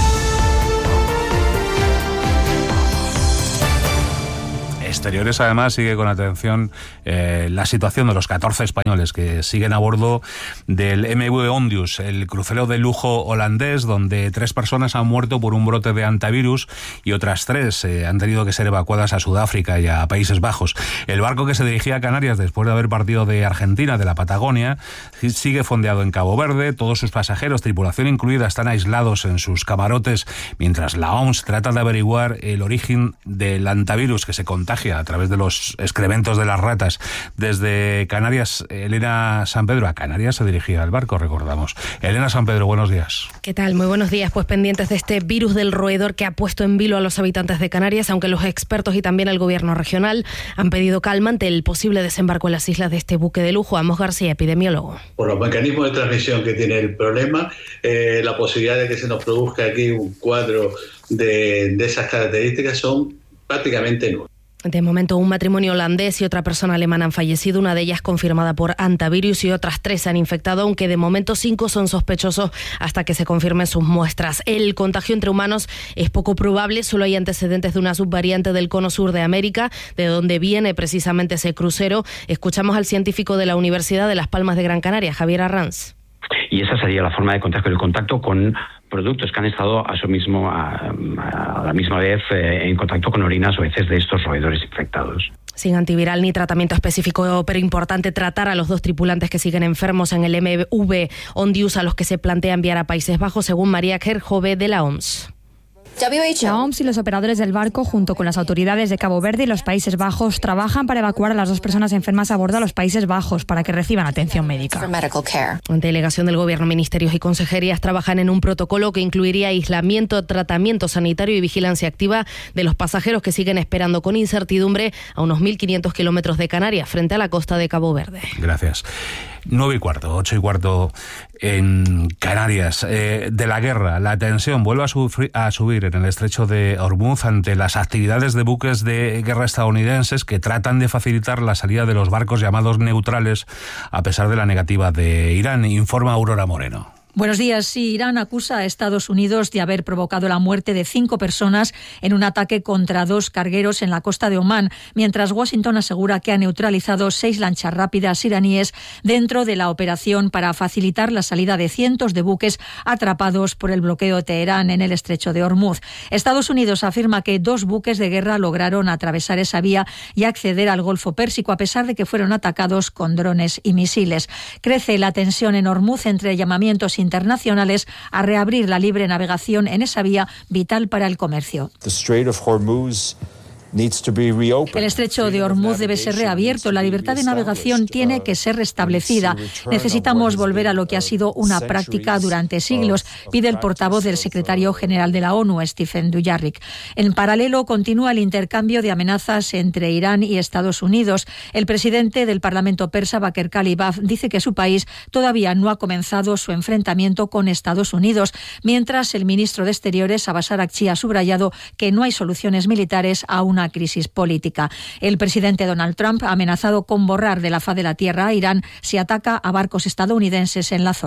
S2: Exteriores, además, sigue con atención eh, la situación de los catorce españoles que siguen a bordo del M V Ondius, el crucero de lujo holandés, donde tres personas han muerto por un brote de hantavirus y otras tres eh, han tenido que ser evacuadas a Sudáfrica y a Países Bajos. El barco, que se dirigía a Canarias después de haber partido de Argentina, de la Patagonia, sigue fondeado en Cabo Verde. Todos sus pasajeros, tripulación incluida, están aislados en sus camarotes, mientras la O M S trata de averiguar el origen del hantavirus que se contagia a través de los excrementos de las ratas. Desde Canarias, Elena San Pedro, a Canarias se dirigía el barco, recordamos. Elena San Pedro, buenos días.
S23: ¿Qué tal? Muy buenos días. Pues pendientes de este virus del roedor que ha puesto en vilo a los habitantes de Canarias, aunque los expertos y también el gobierno regional han pedido calma ante el posible desembarco en las islas de este buque de lujo. Amos García, epidemiólogo.
S24: Por los mecanismos de transmisión que tiene el problema, eh, la posibilidad de que se nos produzca aquí un cuadro de, de esas características son prácticamente nulas.
S23: De momento, un matrimonio holandés y otra persona alemana han fallecido, una de ellas confirmada por hantavirus y otras tres se han infectado, aunque de momento cinco son sospechosos hasta que se confirmen sus muestras. El contagio entre humanos es poco probable, solo hay antecedentes de una subvariante del cono sur de América, de donde viene precisamente ese crucero. Escuchamos al científico de la Universidad de Las Palmas de Gran Canaria, Javier Arranz.
S25: Y esa sería la forma de contagio, el contacto con productos que han estado a su mismo a, a la misma vez eh, en contacto con orinas o heces de estos roedores infectados.
S23: Sin antiviral ni tratamiento específico, pero importante tratar a los dos tripulantes que siguen enfermos en el M V Ondius, a los que se plantea enviar a Países Bajos, según María Kerjove de la O M S.
S26: La O M S y los operadores del barco, junto con las autoridades de Cabo Verde y los Países Bajos, trabajan para evacuar a las dos personas enfermas a bordo a los Países Bajos para que reciban atención médica.
S23: Delegación del Gobierno, ministerios y consejerías trabajan en un protocolo que incluiría aislamiento, tratamiento sanitario y vigilancia activa de los pasajeros que siguen esperando con incertidumbre a unos mil quinientos kilómetros de Canarias, frente a la costa de Cabo Verde.
S2: Gracias. Nueve y cuarto, ocho y cuarto en Canarias. Eh, de la guerra, la tensión vuelve a, sufrir, a subir en el estrecho de Hormuz ante las actividades de buques de guerra estadounidenses que tratan de facilitar la salida de los barcos llamados neutrales a pesar de la negativa de Irán, informa Aurora Moreno.
S27: Buenos días. Sí, Irán acusa a Estados Unidos de haber provocado la muerte de cinco personas en un ataque contra dos cargueros en la costa de Omán, mientras Washington asegura que ha neutralizado seis lanchas rápidas iraníes dentro de la operación para facilitar la salida de cientos de buques atrapados por el bloqueo de Teherán en el estrecho de Hormuz. Estados Unidos afirma que dos buques de guerra lograron atravesar esa vía y acceder al Golfo Pérsico a pesar de que fueron atacados con drones y misiles. Crece la tensión en Hormuz entre llamamientos internacionales a reabrir la libre navegación en esa vía vital para el comercio. El estrecho de Hormuz debe ser reabierto. La libertad de navegación tiene que ser restablecida. Necesitamos volver a lo que ha sido una práctica durante siglos, pide el portavoz del secretario general de la ONU, Stephen Dujarric. En paralelo, continúa el intercambio de amenazas entre Irán y Estados Unidos. El presidente del Parlamento persa, Baker Kalibaf, dice que su país todavía no ha comenzado su enfrentamiento con Estados Unidos, mientras el ministro de Exteriores, Abbas Araghchi, ha subrayado que no hay soluciones militares a una crisis política. El presidente Donald Trump ha amenazado con borrar de la faz de la tierra a Irán si ataca a barcos estadounidenses en la zona.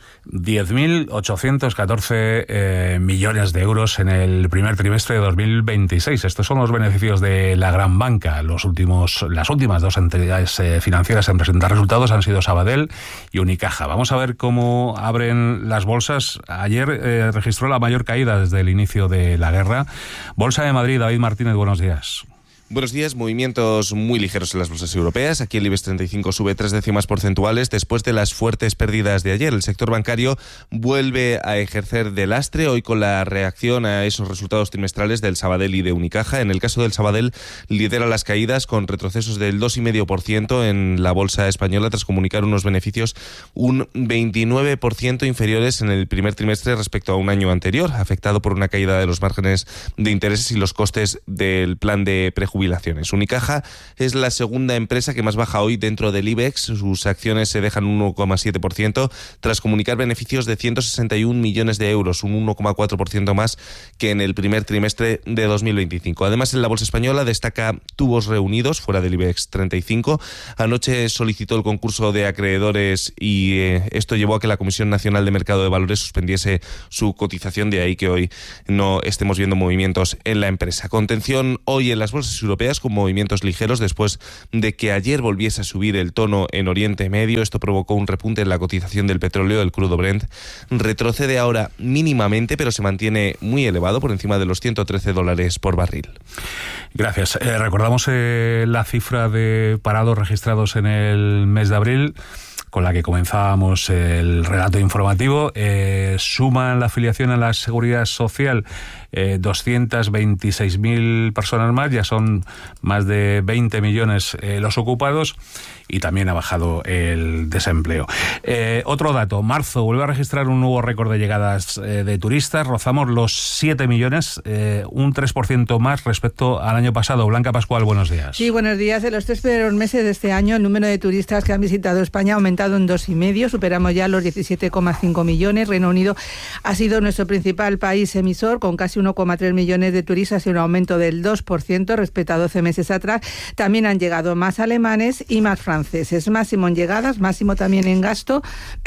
S2: diez mil ochocientos catorce eh, millones de euros en el primer trimestre de dos mil veintiséis. Estos son los beneficios de la gran banca. Los últimos, las últimas dos entidades eh, financieras en presentar resultados han sido Sabadell y Unicaja. Vamos a ver cómo abren las bolsas. Ayer eh, registró la mayor caída desde el inicio de la guerra. Bolsa de Madrid, David Martínez, buenos días.
S1: Buenos días. Movimientos muy ligeros en las bolsas europeas. Aquí el IBEX treinta y cinco sube tres décimas porcentuales después de las fuertes pérdidas de ayer. El sector bancario vuelve a ejercer de lastre hoy con la reacción a esos resultados trimestrales del Sabadell y de Unicaja. En el caso del Sabadell lidera las caídas con retrocesos del dos coma cinco por ciento en la bolsa española tras comunicar unos beneficios un veintinueve por ciento inferiores en el primer trimestre respecto a un año anterior, afectado por una caída de los márgenes de intereses y los costes del plan de prejubilación. Unicaja es la segunda empresa que más baja hoy dentro del IBEX. Sus acciones se dejan un uno coma siete por ciento tras comunicar beneficios de ciento sesenta y un millones de euros, un uno coma cuatro por ciento más que en el primer trimestre de dos mil veinticinco. Además, en la bolsa española destaca Tubos Reunidos, fuera del IBEX treinta y cinco. Anoche solicitó el concurso de acreedores y eh, esto llevó a que la Comisión Nacional de Mercado de Valores suspendiese su cotización, de ahí que hoy no estemos viendo movimientos en la empresa. Contención hoy en las bolsas europeas con movimientos ligeros después de que ayer volviese a subir el tono en Oriente Medio. Esto provocó un repunte en la cotización del petróleo. El crudo Brent retrocede ahora mínimamente, pero se mantiene muy elevado, por encima de los ciento trece dólares por barril.
S2: Gracias. Eh, recordamos eh, la cifra de parados registrados en el mes de abril, con la que comenzábamos el relato informativo. Eh, suman la afiliación a la Seguridad Social eh, doscientas veintiséis mil personas más, ya son más de veinte millones eh, los ocupados, y también ha bajado el desempleo. Eh, otro dato, marzo vuelve a registrar un nuevo récord de llegadas eh, de turistas, rozamos los siete millones, eh, un tres por ciento más respecto al año pasado. Blanca Pascual, buenos días.
S6: Sí, buenos días. En los tres primeros meses de este año, el número de turistas que han visitado España ha aumentado en dos y medio, superamos ya los diecisiete coma cinco millones. Reino Unido ha sido nuestro principal país emisor, con casi uno coma tres millones de turistas y un aumento del dos por ciento respecto a doce meses atrás. También han llegado más alemanes y más franceses. Máximo en llegadas, máximo también en gasto.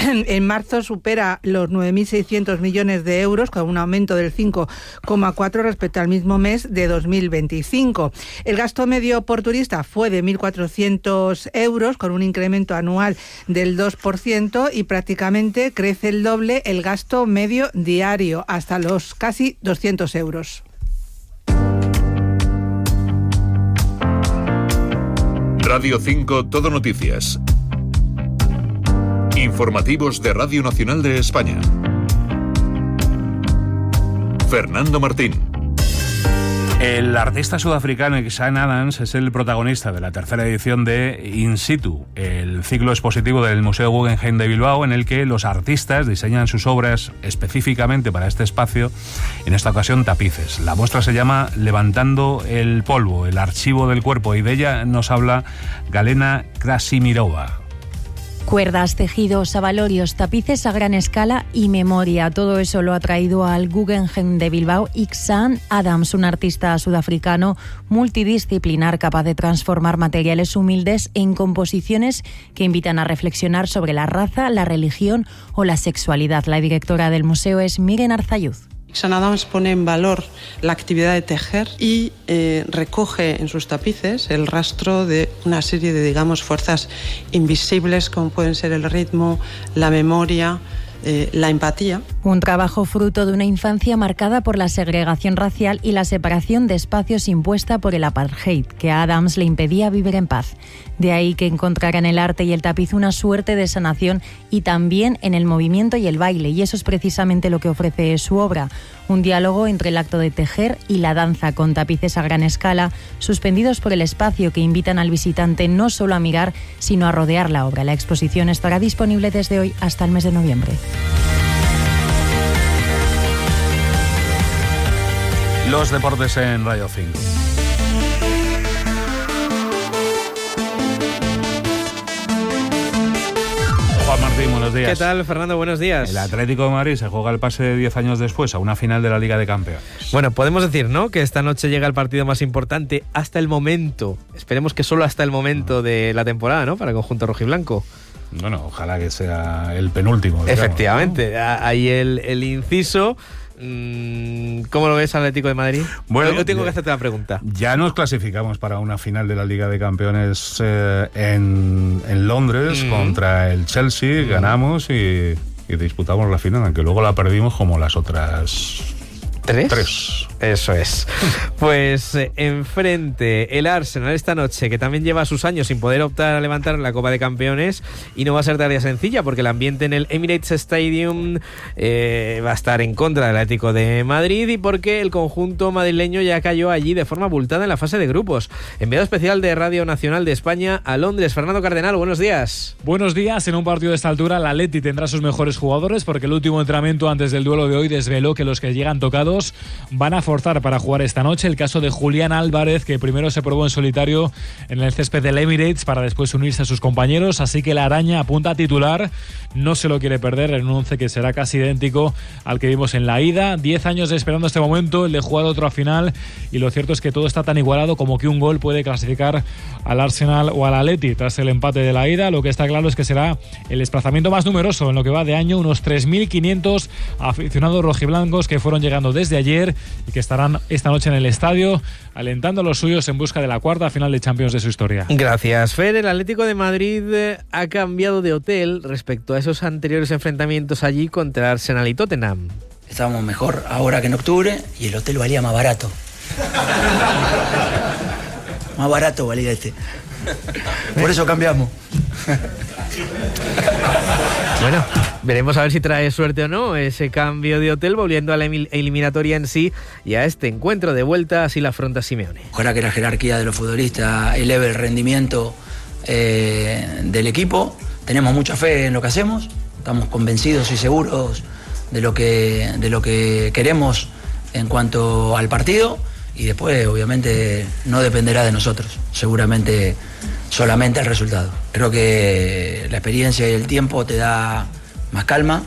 S6: En marzo supera los nueve mil seiscientos millones de euros, con un aumento del cinco coma cuatro respecto al mismo mes de dos mil veinticinco. El gasto medio por turista fue de mil cuatrocientos euros, con un incremento anual del dos por ciento, y prácticamente crece el doble el gasto medio diario, hasta los casi doscientos euros.
S3: Radio cinco Todo Noticias. Informativos de Radio Nacional de España. Fernando Martín.
S2: El artista sudafricano Xan Adams es el protagonista de la tercera edición de In Situ, el ciclo expositivo del Museo Guggenheim de Bilbao, en el que los artistas diseñan sus obras específicamente para este espacio, en esta ocasión tapices. La muestra se llama Levantando el polvo, el archivo del cuerpo, y de ella nos habla Galena Krasimirova.
S7: Cuerdas, tejidos, abalorios, tapices a gran escala y memoria. Todo eso lo ha traído al Guggenheim de Bilbao Xan Adams, un artista sudafricano multidisciplinar capaz de transformar materiales humildes en composiciones que invitan a reflexionar sobre la raza, la religión o la sexualidad. La directora del museo es Miren Arzayuz.
S8: Xan Adams pone en valor la actividad de tejer y eh, recoge en sus tapices el rastro de una serie de, digamos, fuerzas invisibles, como pueden ser el ritmo, la memoria, eh, la empatía.
S7: Un trabajo fruto de una infancia marcada por la segregación racial y la separación de espacios impuesta por el apartheid, que a Adams le impedía vivir en paz. De ahí que encontrara en el arte y el tapiz una suerte de sanación, y también en el movimiento y el baile, y eso es precisamente lo que ofrece su obra, un diálogo entre el acto de tejer y la danza, con tapices a gran escala, suspendidos por el espacio, que invitan al visitante no solo a mirar, sino a rodear la obra. La exposición estará disponible desde hoy hasta el mes de noviembre.
S2: Los deportes en Radio cinco. Juan Martín, buenos días.
S9: ¿Qué tal, Fernando? Buenos días.
S2: El Atlético de Madrid se juega el pase de diez años después a una final de la Liga de Campeones.
S9: Bueno, podemos decir, ¿no?, que esta noche llega el partido más importante hasta el momento. Esperemos que solo hasta el momento de la temporada, ¿no?, para el conjunto rojiblanco.
S2: Bueno, ojalá que sea el penúltimo.
S9: Efectivamente, digamos, ¿no? Ahí el, el inciso. ¿Cómo lo ves, Atlético de Madrid?
S2: Bueno,
S9: yo tengo que hacerte la pregunta.
S2: Ya nos clasificamos para una final de la Liga de Campeones eh, en, en Londres mm. contra el Chelsea, mm. ganamos y, y disputamos la final, aunque luego la perdimos como las otras
S9: tres.
S2: Tres.
S9: Eso es. Pues eh, enfrente el Arsenal esta noche, que también lleva sus años sin poder optar a levantar la Copa de Campeones, y no va a ser tarea sencilla porque el ambiente en el Emirates Stadium eh, va a estar en contra del Atlético de Madrid, y porque el conjunto madrileño ya cayó allí de forma abultada en la fase de grupos. Enviado especial de Radio Nacional de España a Londres, Fernando Cardenal, buenos días.
S4: Buenos días. En un partido de esta altura, el Atleti tendrá sus mejores jugadores porque el último entrenamiento antes del duelo de hoy desveló que los que llegan tocados van a forzar para jugar esta noche. El caso de Julián Álvarez, que primero se probó en solitario en el césped del Emirates para después unirse a sus compañeros, así que la araña apunta a titular, no se lo quiere perder en un once que será casi idéntico al que vimos en la ida. Diez años esperando este momento, el de jugar otra final, y lo cierto es que todo está tan igualado como que un gol puede clasificar al Arsenal o al Atleti tras el empate de la ida. Lo que está claro es que será el desplazamiento más numeroso en lo que va de año, unos tres mil quinientos aficionados rojiblancos que fueron llegando desde ayer y que estarán esta noche en el estadio alentando a los suyos en busca de la cuarta final de Champions de su historia.
S9: Gracias, Fer. El Atlético de Madrid ha cambiado de hotel respecto a esos anteriores enfrentamientos allí contra Arsenal y Tottenham.
S5: Estábamos mejor ahora que en octubre y el hotel valía más barato. Más barato valía este. Por eso cambiamos.
S9: Bueno, veremos a ver si trae suerte o no ese cambio de hotel, volviendo a la eliminatoria en sí y a este encuentro de vuelta. Así la afronta Simeone.
S5: Ojalá que la jerarquía de los futbolistas eleve el rendimiento eh, del equipo. Tenemos mucha fe en lo que hacemos, estamos convencidos y seguros de lo que, de lo que queremos en cuanto al partido, y después obviamente no dependerá de nosotros, seguramente solamente el resultado. Creo que la experiencia y el tiempo te da más calma,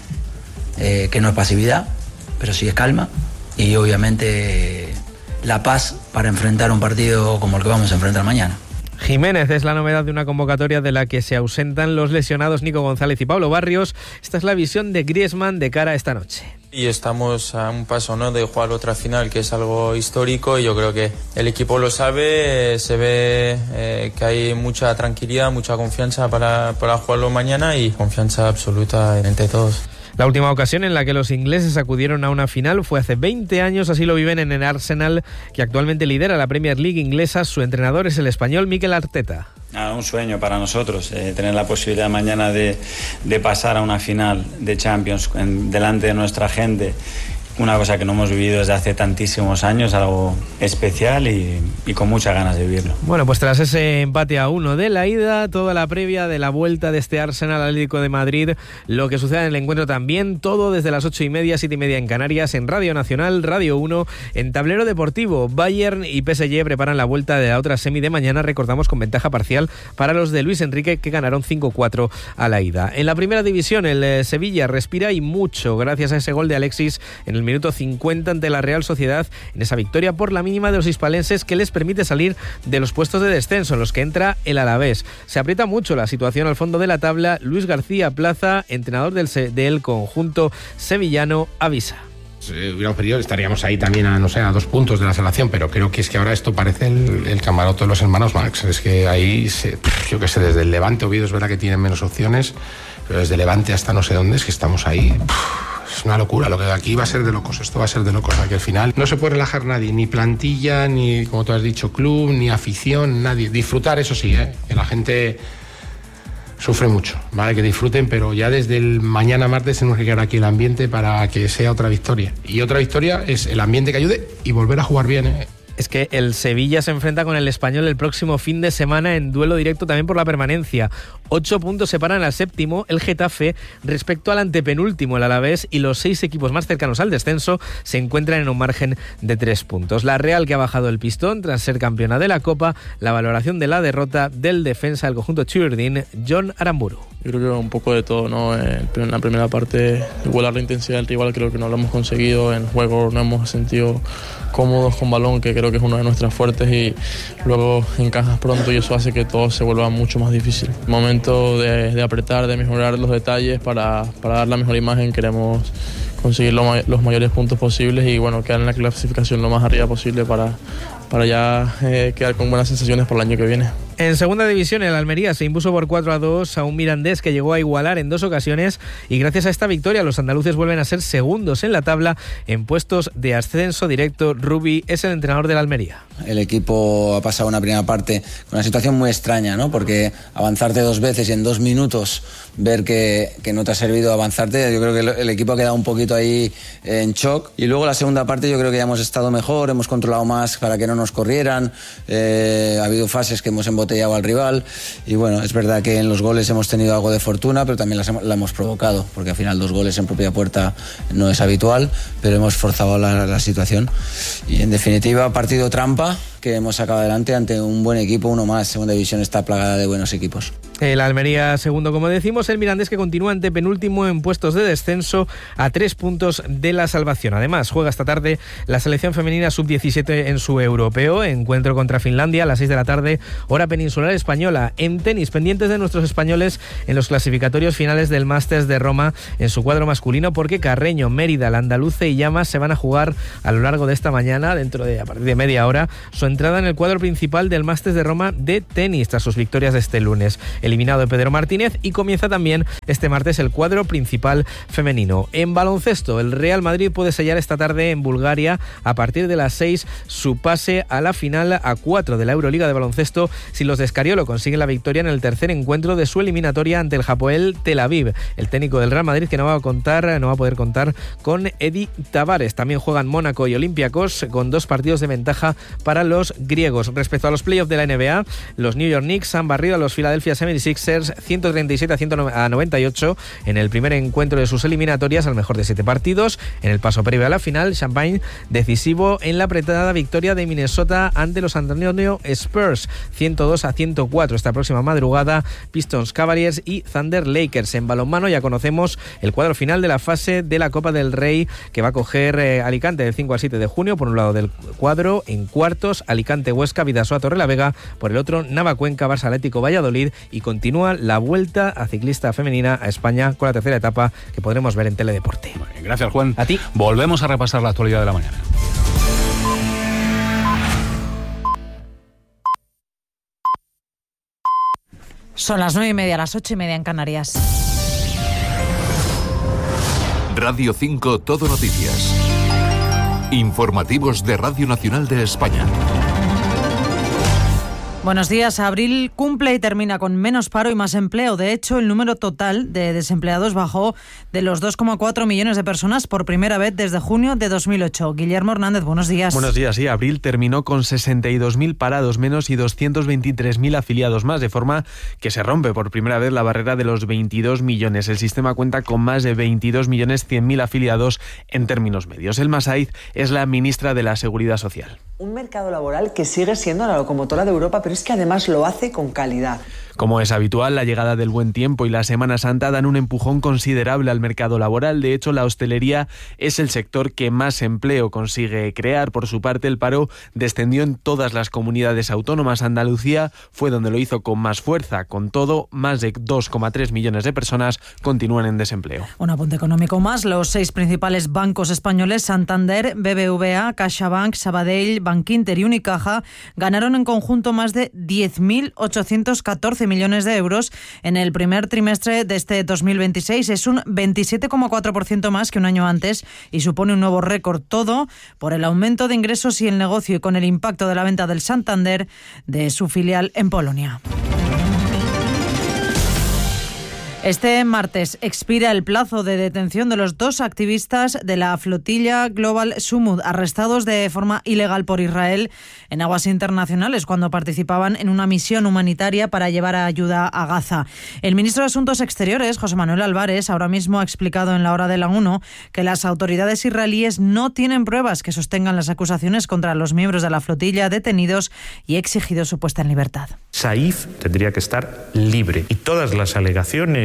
S5: eh, que no es pasividad, pero sí es calma, y obviamente la paz para enfrentar un partido como el que vamos a enfrentar mañana.
S9: Jiménez es la novedad de una convocatoria de la que se ausentan los lesionados Nico González y Pablo Barrios. Esta es la visión de Griezmann de cara a esta noche.
S10: Y estamos a un paso, ¿no?, de jugar otra final, que es algo histórico, y yo creo que el equipo lo sabe, se ve eh, que hay mucha tranquilidad, mucha confianza para, para jugarlo mañana, y confianza absoluta entre todos.
S9: La última ocasión en la que los ingleses acudieron a una final fue hace veinte años, así lo viven en el Arsenal, que actualmente lidera la Premier League inglesa. Su entrenador es el español Mikel Arteta.
S11: Ah, un sueño para nosotros, eh, tener la posibilidad mañana de, de pasar a una final de Champions en, delante de nuestra gente. Una cosa que no hemos vivido desde hace tantísimos años, algo especial y, y con muchas ganas de vivirlo.
S9: Bueno, pues tras ese empate a uno de la ida, toda la previa de la vuelta de este Arsenal Atlético de Madrid, lo que sucede en el encuentro también, todo desde las ocho y media, siete y media en Canarias, en Radio Nacional, Radio uno, en Tablero Deportivo. Bayern y P S G preparan la vuelta de la otra semi de mañana, recordamos, con ventaja parcial para los de Luis Enrique, que ganaron cinco cuatro a la ida. En la primera división, el eh, Sevilla respira y mucho, gracias a ese gol de Alexis en el minuto cincuenta ante la Real Sociedad, en esa victoria por la mínima de los hispalenses que les permite salir de los puestos de descenso en los que entra el Alavés. Se aprieta mucho la situación al fondo de la tabla. Luis García Plaza, entrenador del, del conjunto sevillano, avisa.
S12: Si hubiera un periodo estaríamos ahí también a, no sé, a dos puntos de la salvación, pero creo que es que ahora esto parece el, el camarote de los hermanos Marx. Es que ahí, se, yo qué sé, desde el Levante, Oviedo es verdad que tienen menos opciones, pero desde Levante hasta no sé dónde es que estamos ahí. Es una locura, lo que aquí va a ser de locos, esto va a ser de locos, aquí al final no se puede relajar nadie, ni plantilla, ni, como tú has dicho, club, ni afición, nadie. Disfrutar, eso sí, ¿eh? Que la gente sufre mucho, ¿vale? Que disfruten, pero ya desde el mañana martes tenemos que crear aquí el ambiente para que sea otra victoria. Y otra victoria es el ambiente que ayude y volver a jugar bien, ¿eh?
S9: Es que el Sevilla se enfrenta con el Español el próximo fin de semana en duelo directo también por la permanencia. Ocho puntos separan al séptimo, el Getafe, respecto al antepenúltimo, el Alavés, y los seis equipos más cercanos al descenso se encuentran en un margen de tres puntos. La Real, que ha bajado el pistón tras ser campeona de la Copa, la valoración de la derrota del defensa del conjunto Churdin, John Aramburu.
S13: Yo creo que un poco de todo, ¿no? En la primera parte, igualar la intensidad del rival, creo que no lo hemos conseguido. En juego no hemos sentido cómodos con balón, que creo creo que es una de nuestras fuertes y luego encajas pronto y eso hace que todo se vuelva mucho más difícil. Momento de, de apretar, de mejorar los detalles para, para dar la mejor imagen. Queremos conseguir lo, los mayores puntos posibles y bueno, quedar en la clasificación lo más arriba posible para, para ya eh, quedar con buenas sensaciones por el año que viene.
S9: En segunda división, el Almería se impuso por cuatro a dos a un Mirandés que llegó a igualar en dos ocasiones y gracias a esta victoria los andaluces vuelven a ser segundos en la tabla en puestos de ascenso directo. Rubi es el entrenador del Almería.
S14: El equipo ha pasado una primera parte con una situación muy extraña, ¿no? Porque avanzarte dos veces y en dos minutos ver que, que no te ha servido avanzarte, yo creo que el equipo ha quedado un poquito ahí en shock. Y luego la segunda parte yo creo que ya hemos estado mejor, hemos controlado más para que no nos corrieran, eh, ha habido fases que hemos embotellado al rival y bueno, es verdad que en los goles hemos tenido algo de fortuna, pero también las, la hemos provocado, porque al final dos goles en propia puerta no es habitual, pero hemos forzado la, la situación y en definitiva partido trampa que hemos sacado adelante ante un buen equipo, uno más. Segunda división está plagada de buenos equipos.
S9: El Almería segundo, como decimos, el Mirandés que continúa ante penúltimo en puestos de descenso a tres puntos de la salvación. Además, juega esta tarde la selección femenina sub diecisiete en su europeo, encuentro contra Finlandia a las seis de la tarde, hora peninsular española. En tenis, pendientes de nuestros españoles en los clasificatorios finales del Masters de Roma en su cuadro masculino, porque Carreño, Mérida, Landaluce y Llamas se van a jugar a lo largo de esta mañana, dentro de a partir de media hora, su entrada en el cuadro principal del Masters de Roma de tenis tras sus victorias de este lunes. Eliminado Pedro Martínez y comienza también este martes el cuadro principal femenino. En baloncesto, el Real Madrid puede sellar esta tarde en Bulgaria a partir de las seis su pase a la final a cuatro de la Euroliga de baloncesto si los de Escariolo consiguen la victoria en el tercer encuentro de su eliminatoria ante el Hapoel Tel Aviv. El técnico del Real Madrid que no va a contar, no va a poder contar con Edi Tavares. También juegan Mónaco y Olympiacos con dos partidos de ventaja para los griegos. Respecto a los playoffs de la N B A, los New York Knicks han barrido a los Philadelphia setenta y seis ers ciento treinta y siete a noventa y ocho en el primer encuentro de sus eliminatorias al mejor de siete partidos. En el paso previo a la final, Champagne decisivo en la apretada victoria de Minnesota ante los San Antonio Spurs ciento dos a ciento cuatro. Esta próxima madrugada, Pistons Cavaliers y Thunder Lakers. En balonmano ya conocemos el cuadro final de la fase de la Copa del Rey que va a coger eh, Alicante del cinco al siete de junio por un lado del cuadro, en cuartos Alicante Huesca, Bidasoa Torrelavega, por el otro Navacuenca Barça Atlético Valladolid y continúa la vuelta a ciclista femenina a España con la tercera etapa que podremos ver en Teledeporte.
S2: Bueno, gracias, Juan.
S9: A ti.
S2: Volvemos a repasar la actualidad de la mañana.
S15: Son las nueve y media, las ocho y media en Canarias.
S3: Radio cinco Todo Noticias. Informativos de Radio Nacional de España.
S15: Buenos días. Abril cumple y termina con menos paro y más empleo. De hecho, el número total de desempleados bajó de los dos coma cuatro millones de personas por primera vez desde junio de dos mil ocho. Guillermo Hernández, buenos días.
S16: Buenos días. Sí, abril terminó con sesenta y dos mil parados menos y doscientos veintitrés mil afiliados más, de forma que se rompe por primera vez la barrera de los veintidós millones. El sistema cuenta con más de veintidós millones cien mil afiliados en términos medios. Elma Saiz es la ministra de la Seguridad Social.
S17: Un mercado laboral que sigue siendo la locomotora de Europa, pero es que además lo hace con calidad.
S16: Como es habitual, la llegada del Buen Tiempo y la Semana Santa dan un empujón considerable al mercado laboral. De hecho, la hostelería es el sector que más empleo consigue crear. Por su parte, el paro descendió en todas las comunidades autónomas. Andalucía fue donde lo hizo con más fuerza. Con todo, más de dos coma tres millones de personas continúan en desempleo.
S15: Un apunte económico más. Los seis principales bancos españoles, Santander, B B V A, CaixaBank, Sabadell, Bankinter y Unicaja, ganaron en conjunto más de diez mil ochocientos catorce millones de euros en el primer trimestre de este dos mil veintiséis. Es un veintisiete coma cuatro por ciento más que un año antes y supone un nuevo récord. Todo por el aumento de ingresos y el negocio y con el impacto de la venta del Santander de su filial en Polonia. Este martes expira el plazo de detención de los dos activistas de la flotilla Global Sumud, arrestados de forma ilegal por Israel en aguas internacionales cuando participaban en una misión humanitaria para llevar ayuda a Gaza. El ministro de Asuntos Exteriores, José Manuel Álvarez, ahora mismo ha explicado en la hora de la uno que las autoridades israelíes no tienen pruebas que sostengan las acusaciones contra los miembros de la flotilla detenidos y ha exigido su puesta en libertad.
S18: Saif tendría que estar libre y todas las alegaciones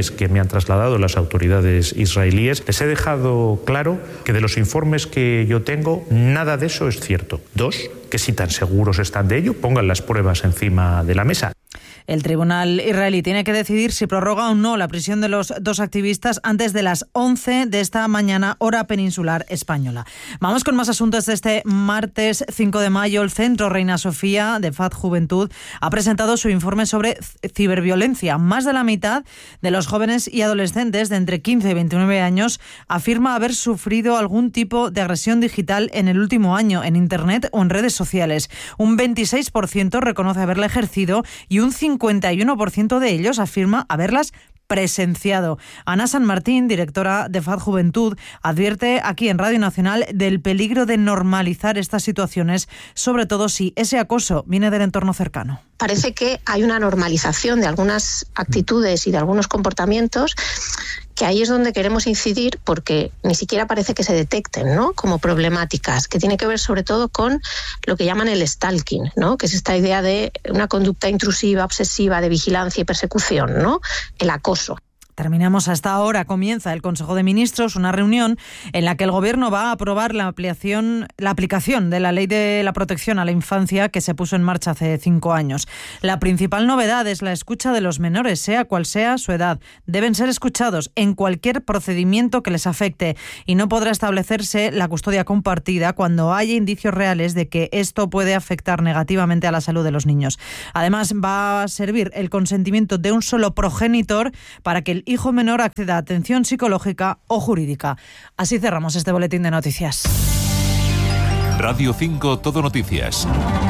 S18: informaciones que me han trasladado las autoridades israelíes, les he dejado claro que de los informes que yo tengo, nada de eso es cierto. Dos, que si tan seguros están de ello, pongan las pruebas encima de la mesa.
S15: El tribunal israelí tiene que decidir si prorroga o no la prisión de los dos activistas antes de las once de esta mañana, hora peninsular española. Vamos con más asuntos de este martes cinco de mayo. El Centro Reina Sofía de F A D Juventud ha presentado su informe sobre ciberviolencia. Más de la mitad de los jóvenes y adolescentes de entre quince y veintinueve años afirma haber sufrido algún tipo de agresión digital en el último año, en Internet o en redes sociales. Un veintiséis por ciento reconoce haberla ejercido y un cincuenta y uno por ciento de ellos afirma haberlas presenciado. Ana San Martín, directora de F A D Juventud, advierte aquí en Radio Nacional del peligro de normalizar estas situaciones, sobre todo si ese acoso viene del entorno cercano.
S19: Parece que hay una normalización de algunas actitudes y de algunos comportamientos, que ahí es donde queremos incidir, porque ni siquiera parece que se detecten, ¿no?, como problemáticas, que tiene que ver sobre todo con lo que llaman el stalking, ¿no?, que es esta idea de una conducta intrusiva, obsesiva, de vigilancia y persecución, ¿no?, el acoso.
S15: Terminamos hasta ahora. Comienza el Consejo de Ministros, una reunión en la que el Gobierno va a aprobar la ampliación, la aplicación de la Ley de la Protección a la Infancia que se puso en marcha hace cinco años. La principal novedad es la escucha de los menores, sea cual sea su edad. Deben ser escuchados en cualquier procedimiento que les afecte y no podrá establecerse la custodia compartida cuando haya indicios reales de que esto puede afectar negativamente a la salud de los niños. Además, va a servir el consentimiento de un solo progenitor para que el hijo menor acceda a atención psicológica o jurídica. Así cerramos este boletín de noticias.
S3: Radio cinco Todo Noticias.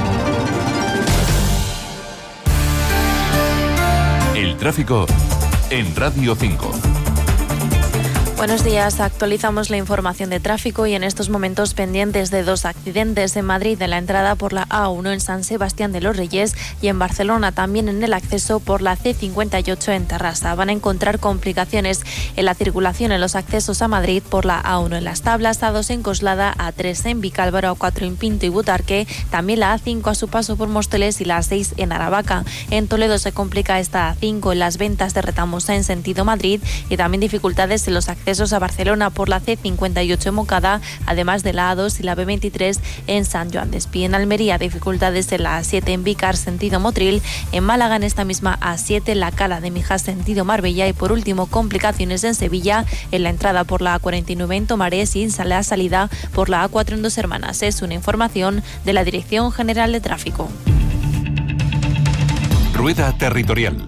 S3: El tráfico en Radio cinco.
S20: Buenos días, actualizamos la información de tráfico y en estos momentos pendientes de dos accidentes en Madrid, en la entrada por la A uno en San Sebastián de los Reyes y en Barcelona también en el acceso por la C cincuenta y ocho en Terrassa. Van a encontrar complicaciones en la circulación en los accesos a Madrid por la A uno en Las Tablas, A dos en Coslada, A tres en Vicálvaro, A cuatro en Pinto y Butarque, también la A cinco a su paso por Móstoles y la A seis en Aravaca. En Toledo se complica esta A cinco en las ventas de Retamosa en sentido Madrid y también dificultades en los accesos accesos a Barcelona por la C cincuenta y ocho en Moncada, además de la A dos y la B veintitrés en San Joan de Espí. En Almería, dificultades en la A siete en Vícar, sentido Motril, en Málaga en esta misma A siete, la Cala de Mijas, sentido Marbella, y por último, complicaciones en Sevilla, en la entrada por la A cuarenta y nueve en Tomares y en la salida por la A cuatro en Dos Hermanas. Es una información de la Dirección General de Tráfico.
S3: Rueda Territorial.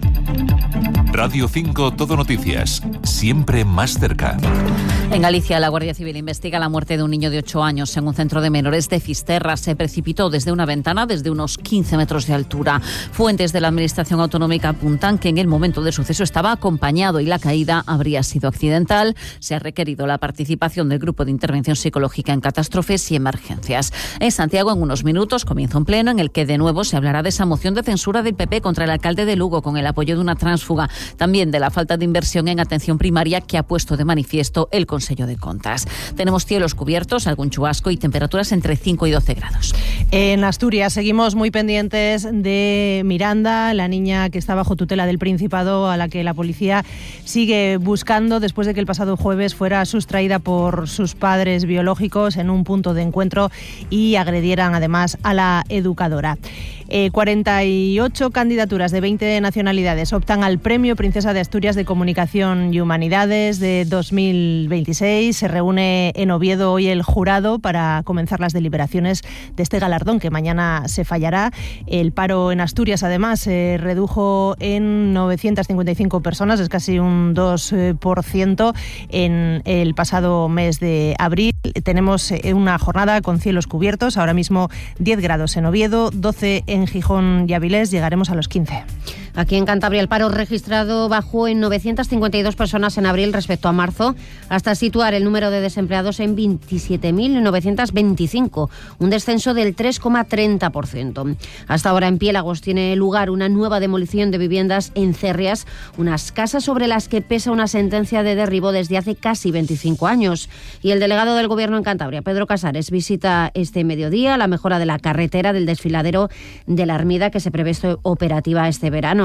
S3: Radio cinco Todo Noticias, siempre más cerca.
S21: En Galicia, la Guardia Civil investiga la muerte de un niño de ocho años en un centro de menores de Fisterra. Se precipitó desde una ventana desde unos quince metros de altura. Fuentes de la Administración Autonómica apuntan que en el momento del suceso estaba acompañado y la caída habría sido accidental. Se ha requerido la participación del Grupo de Intervención Psicológica en Catástrofes y Emergencias. En Santiago, en unos minutos, comienza un pleno en el que de nuevo se hablará de esa moción de censura del P P contra el alcalde de Lugo con el apoyo de una tránsfuga. También de la falta de inversión en atención primaria que ha puesto de manifiesto el Consejo de Contas. Tenemos cielos cubiertos, algún chubasco y temperaturas entre cinco y doce grados.
S22: En Asturias seguimos muy pendientes de Miranda, la niña que está bajo tutela del Principado, a la que la policía sigue buscando después de que el pasado jueves fuera sustraída por sus padres biológicos en un punto de encuentro y agredieran además a la educadora. Eh, cuarenta y ocho candidaturas de veinte nacionalidades optan al Premio Princesa de Asturias de Comunicación y Humanidades de dos mil veintiséis. Se reúne en Oviedo hoy el jurado para comenzar las deliberaciones de este galardón que mañana se fallará. El paro en Asturias además se redujo en novecientas cincuenta y cinco personas, es casi un dos por ciento en el pasado mes de abril. Tenemos una jornada con cielos cubiertos, ahora mismo diez grados en Oviedo, doce en Gijón y Avilés, llegaremos a los quince.
S24: Aquí en Cantabria el paro registrado bajó en novecientas cincuenta y dos personas en abril respecto a marzo, hasta situar el número de desempleados en veintisiete mil novecientos veinticinco, un descenso del tres coma treinta por ciento. Hasta ahora en Piélagos tiene lugar una nueva demolición de viviendas en Cerrias, unas casas sobre las que pesa una sentencia de derribo desde hace casi veinticinco años. Y el delegado del Gobierno en Cantabria, Pedro Casares, visita este mediodía la mejora de la carretera del desfiladero de la Armida que se prevé operativa este verano.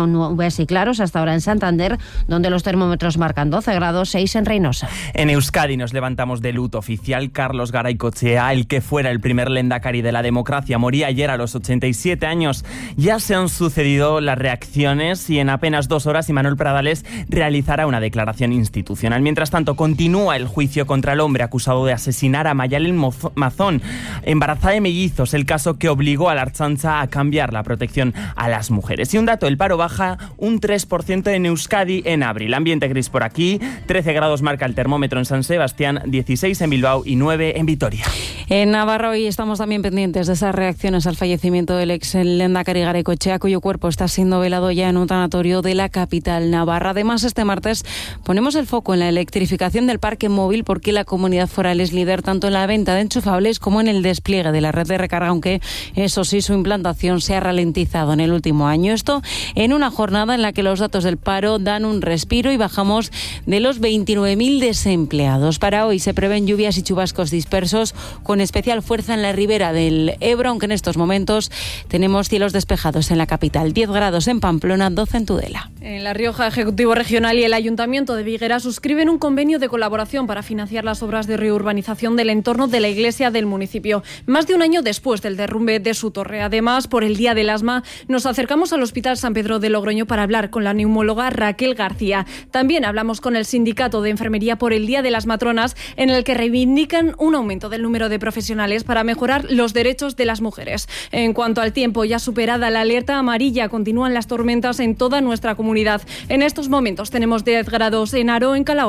S24: cielo, nubes y claros hasta ahora en Santander, donde los termómetros marcan doce grados, seis en Reynosa.
S1: En Euskadi nos levantamos de luto oficial. Carlos Garaycochea, el que fuera el primer lehendakari de la democracia, moría ayer a los ochenta y siete años. Ya se han sucedido las reacciones y en apenas dos horas Imanol Pradales realizará una declaración institucional. Mientras tanto, continúa el juicio contra el hombre acusado de asesinar a Mayalen Mazón, embarazada de mellizos, el caso que obligó a la Ertzaintza a cambiar la protección a las mujeres. Y un dato, el paro baja un tres por ciento en Euskadi en abril. Ambiente gris por aquí, trece grados marca el termómetro en San Sebastián, dieciséis en Bilbao y nueve en Vitoria.
S6: En Navarra hoy estamos también pendientes de esas reacciones al fallecimiento del ex lehendakari Garaycochea, cuyo cuerpo está siendo velado ya en un tanatorio de la capital navarra. Además, este martes ponemos el foco en la electrificación del parque móvil, porque la comunidad foral es líder tanto en la venta de enchufables como en el despliegue de la red de recarga, aunque eso sí, su implantación se ha ralentizado en el último año. Esto en una jornada en la que los datos del paro dan un respiro y bajamos de los veintinueve mil desempleados. Para hoy se prevén lluvias y chubascos dispersos con especial fuerza en la ribera del Ebro, aunque en estos momentos tenemos cielos despejados en la capital. diez grados en Pamplona, doce en Tudela.
S8: En La Rioja, Ejecutivo Regional y el Ayuntamiento de Viguera suscriben un convenio de colaboración para financiar las obras de reurbanización del entorno de la iglesia del municipio, más de un año después del derrumbe de su torre. Además, por el Día del Asma, nos acercamos al Hospital San Pedro de Logroño para hablar con la neumóloga Raquel García. También hablamos con el Sindicato de Enfermería por el Día de las Matronas, en el que reivindican un aumento del número de profesionales para mejorar los derechos de las mujeres. En cuanto al tiempo, ya superada la alerta amarilla, continúan las tormentas en toda nuestra comunidad. En estos momentos tenemos diez grados en Haro, en Calahorra.